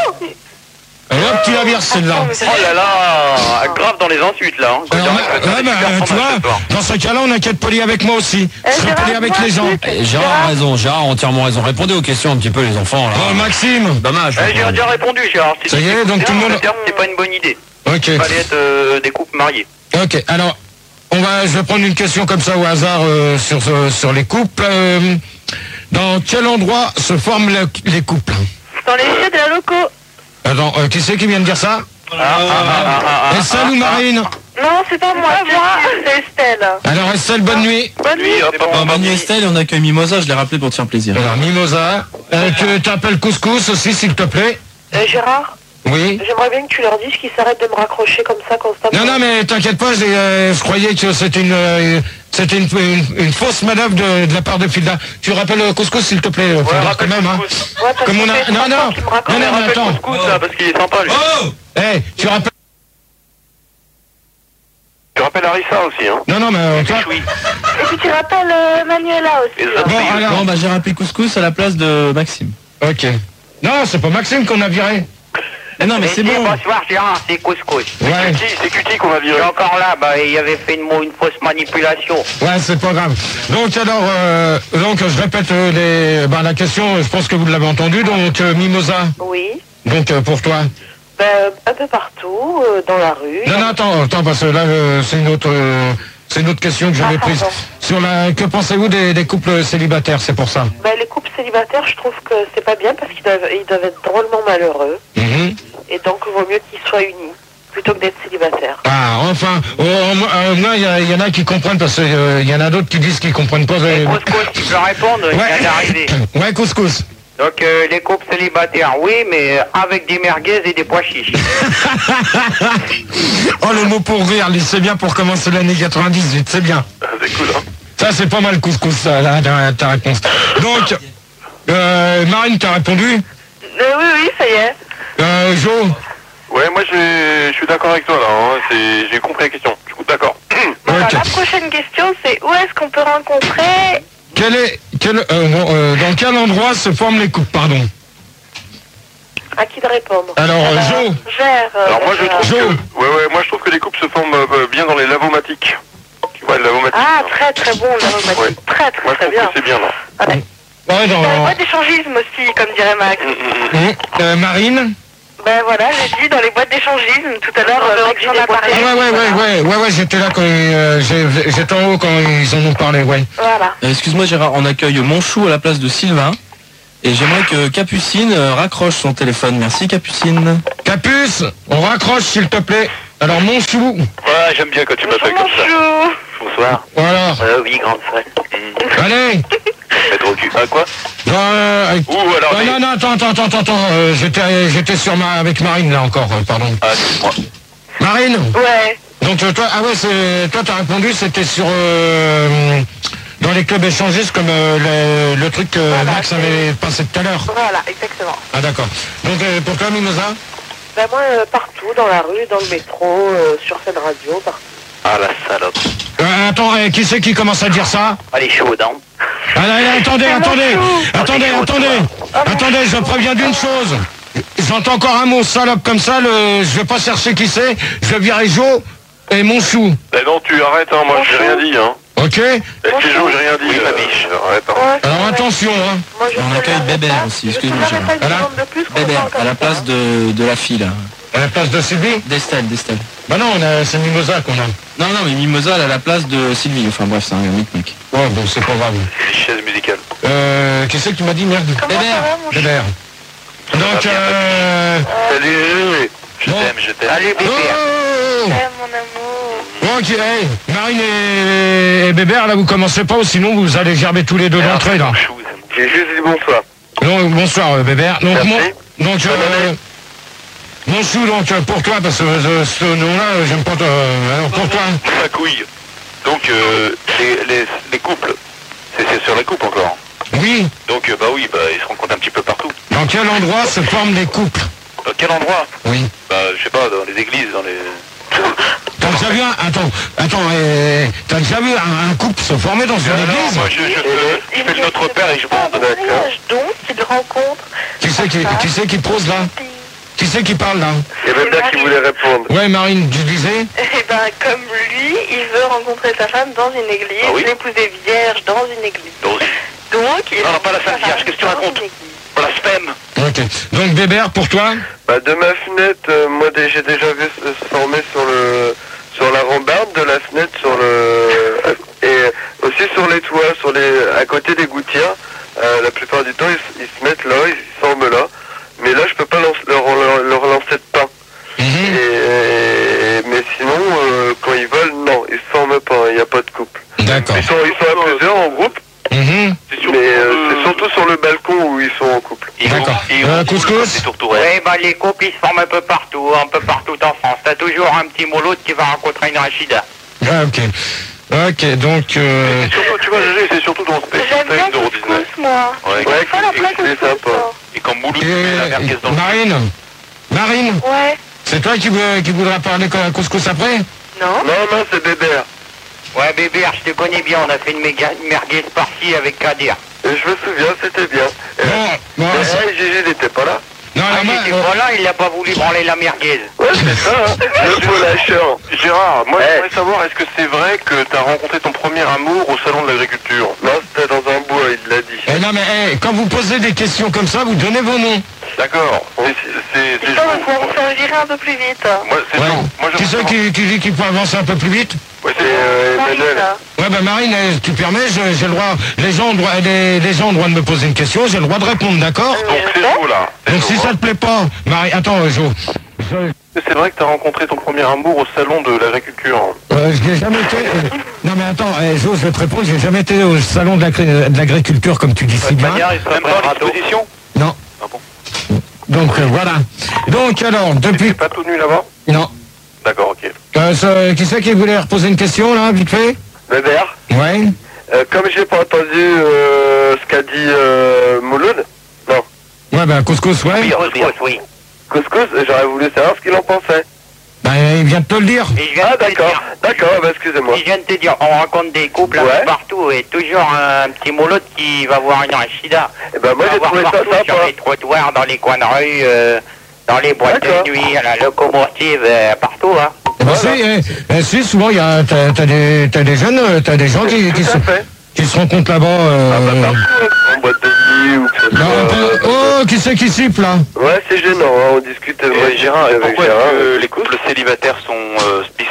Et hop, tu la vires, celle-là. Oh là là, grave dans les insultes là. Hein. Je veux Alors, dire, ouais, ça, ouais, c'est bah, super tu fromage, vois, ce soir. dans ce cas-là, on a qu'à être poli avec moi aussi. Je serai Gérard, poli avec moi, les gens. truc. Eh, Gérard a raison, Gérard a entièrement raison. Répondez aux questions un petit peu, les enfants, là. Oh, Maxime. Dommage. Eh, j'ai déjà répondu, Gérard. Si Ça tu y est, t'écoutes donc bien, tout le monde- ça veut dire que c'est pas une bonne idée. Ok. Il fallait être euh, des couples mariés. Ok, alors, on va, je vais prendre une question comme ça au hasard euh, sur, euh, sur les couples. Euh, dans quel endroit se forment le- les couples? Dans les jeux de la loco. Attends, euh, qui c'est qui vient de dire ça? Ah, ah, ah, ah, Estelle ou Marine? Non, c'est pas moi, moi, c'est Estelle. Alors Estelle, bonne nuit. Bonne nuit. Oui, hop, hop, Bon, hop, bonne nuit hop. Estelle, et on accueille Mimosa, je l'ai rappelé pour te faire plaisir. Alors Mimosa, euh, tu t'appelles Couscous aussi, s'il te plaît? Euh, Gérard, Oui. j'aimerais bien que tu leur dises qu'ils s'arrêtent de me raccrocher comme ça constamment. Non, non, mais t'inquiète pas, j'ai, euh, je croyais que c'était une, euh, c'était une, une, une fausse manœuvre de, de la part de Filda. Tu rappelles euh, Couscous, s'il te plaît, euh, Filda, quand rappelle même, hein. Couscous. Ouais, parce Comme que on a- c'est non, trois non. fois qu'ils me raccrochent. Non, non, mais Rappelle attends. Couscous, là, parce qu'il est sympa, lui. Oh Eh, tu rappelles... Tu rappelles Harissa aussi, hein? Non, non, mais euh, toi... Oui. Et puis tu rappelles euh, Manuela aussi. Et hein. ça, Bon, c'est- alors... Bon bah j'ai rappelé Couscous à la place de Maxime. Ok. Non, c'est pas Maxime qu'on a viré. Eh non mais c'est bon. Bonsoir Gérard, c'est Couscous. Ouais, Qui? C'est Cutie qu'on a Il viré. est encore là, bah il avait fait une, mo- une fausse manipulation. ouais, c'est pas grave. Donc, alors, euh, donc, je répète euh, les, ben, la question, je pense que vous l'avez entendu, donc, euh, Mimosa, Oui, donc, euh, pour toi. ben, un peu partout, euh, dans la rue. Non, non, attends, attends, parce que là, euh, c'est une autre, euh, c'est une autre question que j'avais Ah, prise. pardon. Sur la, que pensez-vous des, des couples célibataires, c'est pour ça. Ben, les couples célibataires, je trouve que c'est pas bien parce qu'ils doivent, ils doivent être drôlement malheureux. Mhm. Et donc, il vaut mieux qu'ils soient unis plutôt que d'être célibataires. Ah, enfin, au au moins, au moins, il y, a- il y en a qui comprennent, parce qu'il y en a d'autres qui disent qu'ils comprennent pas. euh, Couscous, tu peux répondre, il vient d'arriver. ouais, couscous. Donc euh, les couples célibataires, oui, mais avec des merguez et des pois chiches. Oh, le mot pour rire, c'est bien pour commencer l'année quatre-vingt-dix-huit, c'est bien. C'est cool, hein. Ça, c'est pas mal, couscous, ça, là, ta, ta réponse. Donc, euh, Marine, t'as répondu? Euh, oui, oui, ça y est. Euh, Jo? Ouais, moi je suis d'accord avec toi là, hein. C'est- j'ai compris la question. Je suis d'accord. Voilà, Ok. la prochaine question, c'est où est-ce qu'on peut rencontrer... Quel est, quel, euh, non, euh, dans quel endroit se forment les couples, pardon? À qui de répondre? Alors, euh, Jo? Gère... euh, Alors moi je Gère. trouve Jo. que, ouais, ouais, moi je trouve que les couples se forment euh, bien dans les lavomatiques. Tu vois, le lavomatique. Ah, très très bon, l'aromatique. Ouais. Très très Moi je très trouve bien. que c'est bien là. Voilà. Ouais, dans, Dans les boîtes d'échangisme aussi, comme dirait Max. Hum, euh, Marine? Ben voilà, j'ai dit dans les boîtes d'échangisme, tout à l'heure, euh, Max en a Ah, parlé. ouais, ouais, ouais, ouais, ouais, ouais, j'étais là quand, euh, j'ai- j'étais en haut quand ils en ont parlé, ouais. Voilà. Euh, Excuse-moi Gérard, on accueille Monchou à la place de Sylvain. Et j'aimerais que Capucine euh, raccroche son téléphone. Merci Capucine. Capuce, on raccroche, s'il te plaît. Alors, mon chou, Ouais, j'aime bien quand tu m'appelles comme ça. Bonjour. Bonsoir. voilà. Euh, oui, grande fan. Allez. Être au cul. Ah, quoi Euh, Ouh, alors... non, mais- non, non, attends, attends, attends, attends, euh, j'étais, j'étais sur ma, avec Marine, là, encore, euh, pardon. Ah, excuse-moi. Marine, Ouais. donc euh, toi, ah ouais, c'est, toi, t'as répondu, c'était sur, euh, dans les clubs échangistes, comme euh, le, le truc que Voilà, Max c'est- avait passé tout à l'heure. Voilà, exactement. Ah, d'accord. Donc, euh, pour toi, Mimosa? Ben moi, euh, partout, dans la rue, dans le métro, euh, sur cette radio, partout. Ah, la salope. Euh, attends, euh, qui c'est qui commence à dire ça? Elle est chaude, hein. Ah, là, là, attendez, attendez, attendez, attendez, attendez, je préviens d'une chose. J'entends encore un mot salope comme ça, le, je vais pas chercher qui c'est, je vais virer Jo et mon chou. Eh non, tu arrêtes, hein, moi j'ai rien dit, hein. Ok? Eh, c'est Joe, j'ai rien dit. Oui, ma euh, biche. Arrête, hein. Ouais, Alors attention, hein. moi, je On sais accueille la Bébert réponse. aussi, Je excuse-moi, sais la Gérard. réponse Voilà. du nombre de plus qu'on Bébert, parle comme à la ça. place de, de la fille là. À la place de Sylvie? D'Estelle, d'Estelle. Bah non, on a- c'est Mimosa qu'on a. Non, non, mais Mimosa elle a la place de Sylvie. Enfin bref, c'est un micmac. Ouais, bon, c'est pas grave. C'est une chaise musicale. Euh, qui c'est que tu m'as dit, merde? Comment ça va, mon chou? Bébert. Donc, euh... Salut. Je Bon. t'aime, je t'aime. Salut Oh, bébé. oh, oh. Eh, mon amour. Bon, ok, hey, Marine et, et Bébert, là, vous commencez pas, ou sinon vous allez gerber tous les deux d'entrée, là. Chou, c'est mon- J'ai juste dit bonsoir. Donc, bonsoir, euh, Bébert. Donc, Merci. mon, donc, euh, mon chou, donc, euh, pour toi, parce que euh, ce nom-là, euh, j'aime pas, euh, alors, pour toi. Ma couille. Donc, euh, les, les, les couples, c'est c'est sur les couples encore. Oui, Donc, euh, bah oui, bah, ils se rencontrent un petit peu partout. dans quel endroit se forment des couples? Dans quel endroit Oui. Bah, je sais pas, dans les églises, dans les... T'as déjà vu un, attends, attends, euh, t'as déjà vu un, un couple se former dans une Non, non, église? moi, je, je, fais- je fais le Notre Père et je Ah, bande. bon mariage, donc, il rencontre... Qui c'est qui, qui c'est qui prose, là? Qui c'est qui parle, là? Il y avait bien qui voulait répondre. Ouais, Marine, tu disais? Eh ben, comme lui, il veut rencontrer sa femme dans une église, Ah oui l'épouser vierge dans une église. Donc, Donc, il Non, non, pas la rencontre Sainte sa Vierge, femme qu'est-ce que tu dans racontes une église. blasphème. Ok. Donc, Bébert, pour toi? Bah, de ma fenêtre, euh, moi dé- j'ai déjà vu se se former sur le sur la rambarde de la fenêtre, sur le et aussi sur les toits, sur les à côté des gouttières. Euh, la plupart du temps, ils, s- ils se mettent là, ils se forment là. Mais là, je peux pas lance- leur, leur, leur lancer de pain. Mhm. Et, mais sinon, euh, quand ils veulent, non, ils se forment pas. Il n'y a pas de couple. D'accord. Ils sont ils sont à plusieurs en groupe, Mhm. mais euh, c'est surtout sur le balcon où ils sont en couple. Et D'accord. et Euh, on- couscous Des tourterelles. Oui, bah les couples ils se forment un peu partout, un peu partout en France. T'as toujours un petit molot qui va rencontrer une Rachida. Ah, ok. Ok, donc... Euh... Et surtout, tu vois, Gégé, c'est surtout dans Space J'aime bien Time de Disney. couscous, moi. Ouais, Je ouais, préfère la qu'il- plaque qu'il est couscous, sympa. moi. Et quand Mouloud met la merguez dans Et, le... Marine Marine, Ouais. c'est toi qui, veux- qui voudras parler comme un couscous après? Non. Non, non, c'est Bébert. Ouais bébé, je te connais bien, on a fait une méga- une merguez partie avec Kadir. Et je me souviens, c'était bien. Et, Bon, bon, et, c'est- hey, Gégé n'était pas là. non, Ah, alors, moi, il était pas là, il a pas voulu branler la merguez. Ouais, c'est ça, hein. Le faux lâcheur. Gérard, moi Eh. j'aimerais savoir, est-ce que c'est vrai que t'as rencontré ton premier amour au salon de l'agriculture? Non, c'était dans un bois, il l'a dit. eh, non, mais eh, quand vous posez des questions comme ça, vous donnez vos noms. D'accord. C'est- C'est c'est Putain, on chaud. va pouvoir faire virer un peu plus vite. Moi, c'est Ouais. chaud. Moi, Qui j'aimerais c'est qui, qui dit qu'il peut avancer un peu plus vite? Ouais, C'est c'est... euh, Marie, Emmanuel. ça. Ouais, ben Marine, eh, tu permets, je- j'ai le droit, les gens, ont le droit, les, les gens ont le droit de me poser une question, j'ai le droit de répondre, d'accord? Euh, Donc c'est chaud là. C'est Donc chaud, si ça hein. te plaît pas, Marie, attends, euh, Jo, je- C'est vrai que t'as rencontré ton premier amour au salon de l'agriculture. euh, je n'ai jamais été... euh, non mais attends, eh, Jo, je vais te répondre, j'ai jamais été au salon de l'agri- de l'agriculture comme tu dis si bien. Même pas l'exposition? Non. Ah bon? Donc euh, voilà. Donc alors, depuis... T'es pas tout nu là-bas? Non. D'accord, ok. Euh, ça- qui c'est qui voulait reposer une question, là, vite fait? Bébert, Ouais. euh, comme j'ai pas entendu euh, ce qu'a dit euh, Mouloud, non, Ouais, ben, couscous, ouais. Oui, couscous, oui. Couscous, j'aurais voulu savoir ce qu'il en pensait. Ben, il vient de te le dire. Et je viens Ah de te d'accord, dire- d'accord, bah excusez-moi. Je viens de te dire, on rencontre des couples un Ouais. peu partout et toujours un petit molotte qui va voir une rachida. Eh ben moi On va j'ai voir trouvé ça partout sur sympa. les trottoirs, dans les coins de rue, euh, dans les boîtes D'accord. de nuit, à la locomotive, euh, partout. Hein. Eh ben, Voilà. si, eh, eh, si, souvent, il y a, t'as, t'as des, t'as des jeunes, euh, t'as des gens qui, qui, Tout se, à fait. qui se rencontrent là-bas. Euh... Ah bah partout, hein, en boîte de nuit ou que ce Non, soit... pas- oh, qui c'est qui siffle, là? Ouais, c'est gênant, hein, on discute, moi Et Gérard, et avec pourquoi Gérard. est-ce que les couples célibataires sont euh,